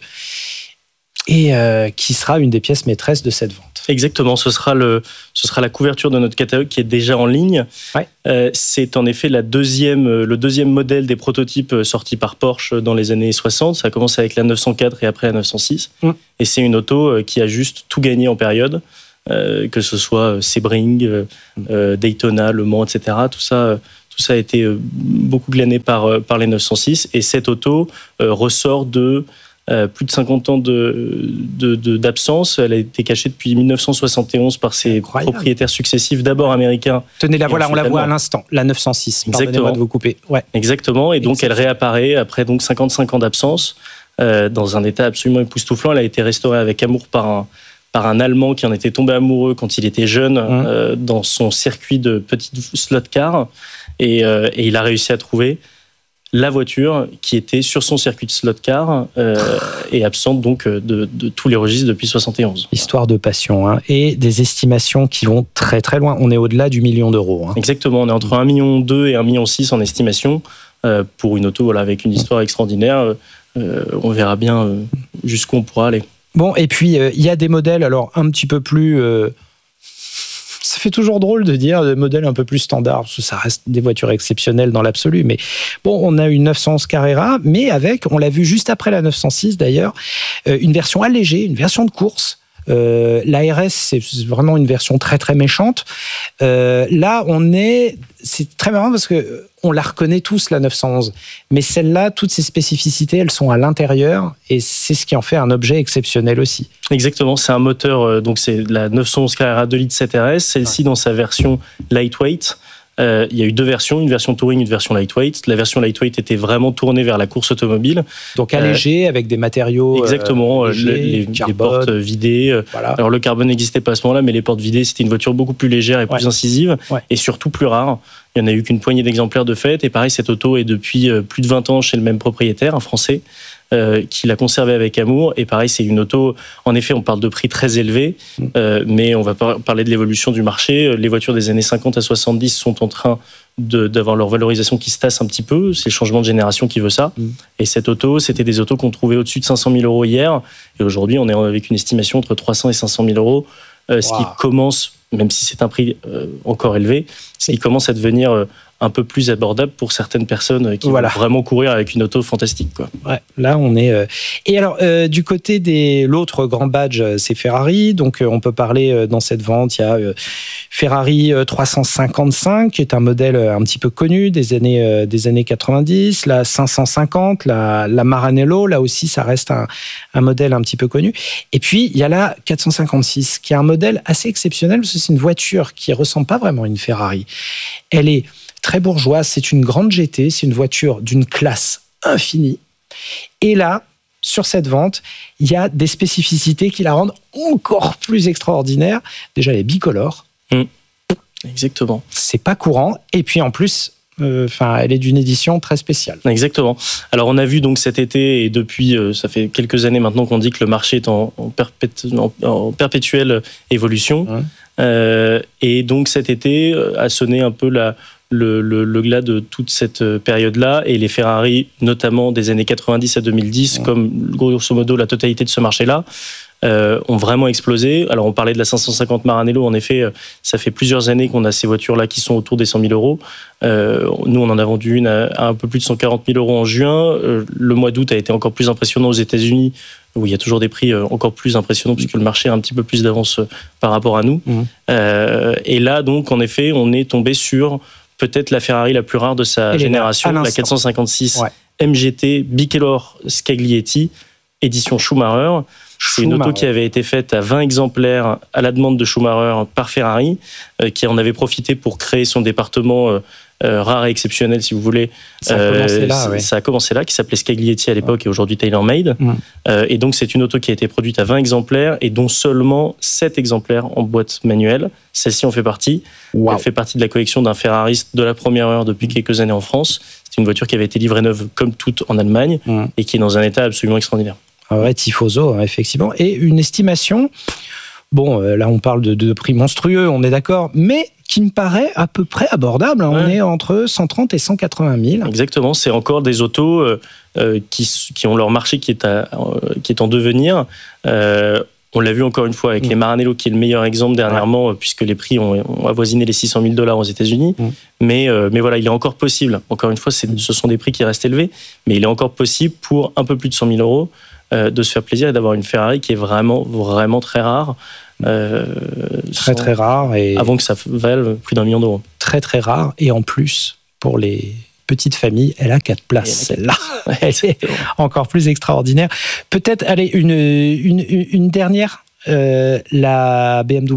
et qui sera une des pièces maîtresses de cette vente. Exactement, ce sera la couverture de notre catalogue qui est déjà en ligne. Ouais. C'est en effet le deuxième modèle des prototypes sortis par Porsche dans les années 60. Ça a commencé avec la 904 et après la 906. Et c'est une auto qui a juste tout gagné en période. Que ce soit Sebring, Daytona, Le Mans, etc. Tout ça a été beaucoup glané par les 906. Et cette auto ressort de plus de 50 ans d'absence. Elle a été cachée depuis 1971 par ses propriétaires successifs, d'abord américains. Tenez, la voilà, on la voit à l'instant, la 906. Pardonnez-moi de vous couper. Ouais. Exactement. Et donc, elle réapparaît après donc 55 ans d'absence dans un état absolument époustouflant. Elle a été restaurée avec amour par un Allemand qui en était tombé amoureux quand il était jeune dans son circuit de petites slot cars. Et il a réussi à trouver la voiture qui était sur son circuit de slot car et absente donc de tous les registres depuis 71. Histoire de passion, hein, et des estimations qui vont très très loin. On est au-delà du million d'euros. Hein. Exactement, on est entre 1,2 million et 1,6 million en estimation pour une auto avec une histoire extraordinaire. On verra bien jusqu'où on pourra aller. Bon, et puis il y a des modèles alors un petit peu plus... Ça fait toujours drôle de dire des modèles un peu plus standards, parce que ça reste des voitures exceptionnelles dans l'absolu. Mais bon, on a une 911 Carrera, mais avec, on l'a vu juste après la 906 d'ailleurs, une version allégée, une version de course. La RS, c'est vraiment une version très très méchante. Là, c'est très marrant parce que on la reconnaît tous, la 911. Mais celle-là, toutes ses spécificités, elles sont à l'intérieur et c'est ce qui en fait un objet exceptionnel aussi. Exactement, c'est un moteur, donc c'est la 911 Carrera 2 litres 7 RS, celle-ci dans sa version lightweight. Il y a eu deux versions, une version touring, une version lightweight. La version lightweight était vraiment tournée vers la course automobile. Donc allégée, avec des matériaux exactement, les portes vidées. Voilà. Alors le carbone n'existait pas à ce moment-là, mais les portes vidées, c'était une voiture beaucoup plus légère et plus incisive, et surtout plus rare. Il n'y en a eu qu'une poignée d'exemplaires de fait. Et pareil, cette auto est depuis plus de 20 ans chez le même propriétaire, un Français, qui l'a conservée avec amour. Et pareil, c'est une auto, en effet, on parle de prix très élevés, mais on va parler de l'évolution du marché. Les voitures des années 50 à 70 sont en train d'avoir leur valorisation qui se tasse un petit peu. C'est le changement de génération qui veut ça. Et cette auto, c'était des autos qu'on trouvait au-dessus de 500 000 euros hier. Et aujourd'hui, on est avec une estimation entre 300 et 500 000 euros, ce qui commence, même si c'est un prix encore élevé, ce qui commence à devenir un peu plus abordable pour certaines personnes qui vont vraiment courir avec une auto fantastique, quoi. Ouais, là on est... Et alors, du côté l'autre grand badge, c'est Ferrari. Donc on peut parler dans cette vente, il y a Ferrari 355, qui est un modèle un petit peu connu des années 90, la 550, la Maranello, là aussi ça reste un modèle un petit peu connu. Et puis il y a la 456, qui est un modèle assez exceptionnel, parce que c'est une voiture qui ressemble pas vraiment à une Ferrari. Elle est très bourgeoise, c'est une grande GT, c'est une voiture d'une classe infinie. Et là, sur cette vente, il y a des spécificités qui la rendent encore plus extraordinaire. Déjà, elle est bicolore. Exactement. C'est pas courant. Et puis en plus, elle est d'une édition très spéciale. Exactement. Alors on a vu donc cet été, et depuis, ça fait quelques années maintenant qu'on dit que le marché est en perpétuelle évolution. Et donc cet été a sonné un peu le glas de toute cette période-là, et les Ferrari, notamment des années 90 à 2010, comme grosso modo la totalité de ce marché-là, ont vraiment explosé. Alors on parlait de la 550 Maranello, en effet, ça fait plusieurs années qu'on a ces voitures-là qui sont autour des 100 000 euros. Nous, on en a vendu une à un peu plus de 140 000 euros en juin. Le mois d'août a été encore plus impressionnant aux États-Unis, où il y a toujours des prix encore plus impressionnants, puisque le marché a un petit peu plus d'avance par rapport à nous. Et là, donc, en effet, on est tombé sur peut-être la Ferrari la plus rare de sa génération, la 456 MGT Bicolor Scaglietti. édition Schumacher. C'est une auto qui avait été faite à 20 exemplaires à la demande de Schumacher par Ferrari, qui en avait profité pour créer son département rare et exceptionnel, si vous voulez. Ça a commencé là, qui s'appelait Scaglietti à l'époque et aujourd'hui TaylorMade. Et donc, c'est une auto qui a été produite à 20 exemplaires et dont seulement 7 exemplaires en boîte manuelle. Celle-ci en fait partie. Wow. Elle fait partie de la collection d'un Ferrariste de la première heure depuis quelques années en France. C'est une voiture qui avait été livrée neuve comme toute en Allemagne et qui est dans un état absolument extraordinaire. Ah ouais, tifoso, effectivement. Et une estimation, bon, là on parle de prix monstrueux, on est d'accord, mais qui me paraît à peu près abordable. Ouais. On est entre 130 et 180 000. Exactement, c'est encore des autos qui ont leur marché qui est en devenir. On l'a vu encore une fois avec les Maranello, qui est le meilleur exemple dernièrement, puisque les prix ont avoisiné les $600 000 aux États-Unis. Mais voilà, il est encore possible. Encore une fois, ce sont des prix qui restent élevés, mais il est encore possible pour un peu plus de 100 000 euros de se faire plaisir et d'avoir une Ferrari qui est vraiment, vraiment très rare. Très rare. Et avant que ça vaille plus d'1 million d'euros. Très, très rare. Et en plus, pour les petites familles, elle a 4 places, celle-là. Elle est encore plus extraordinaire. Peut-être, allez, une dernière. La BMW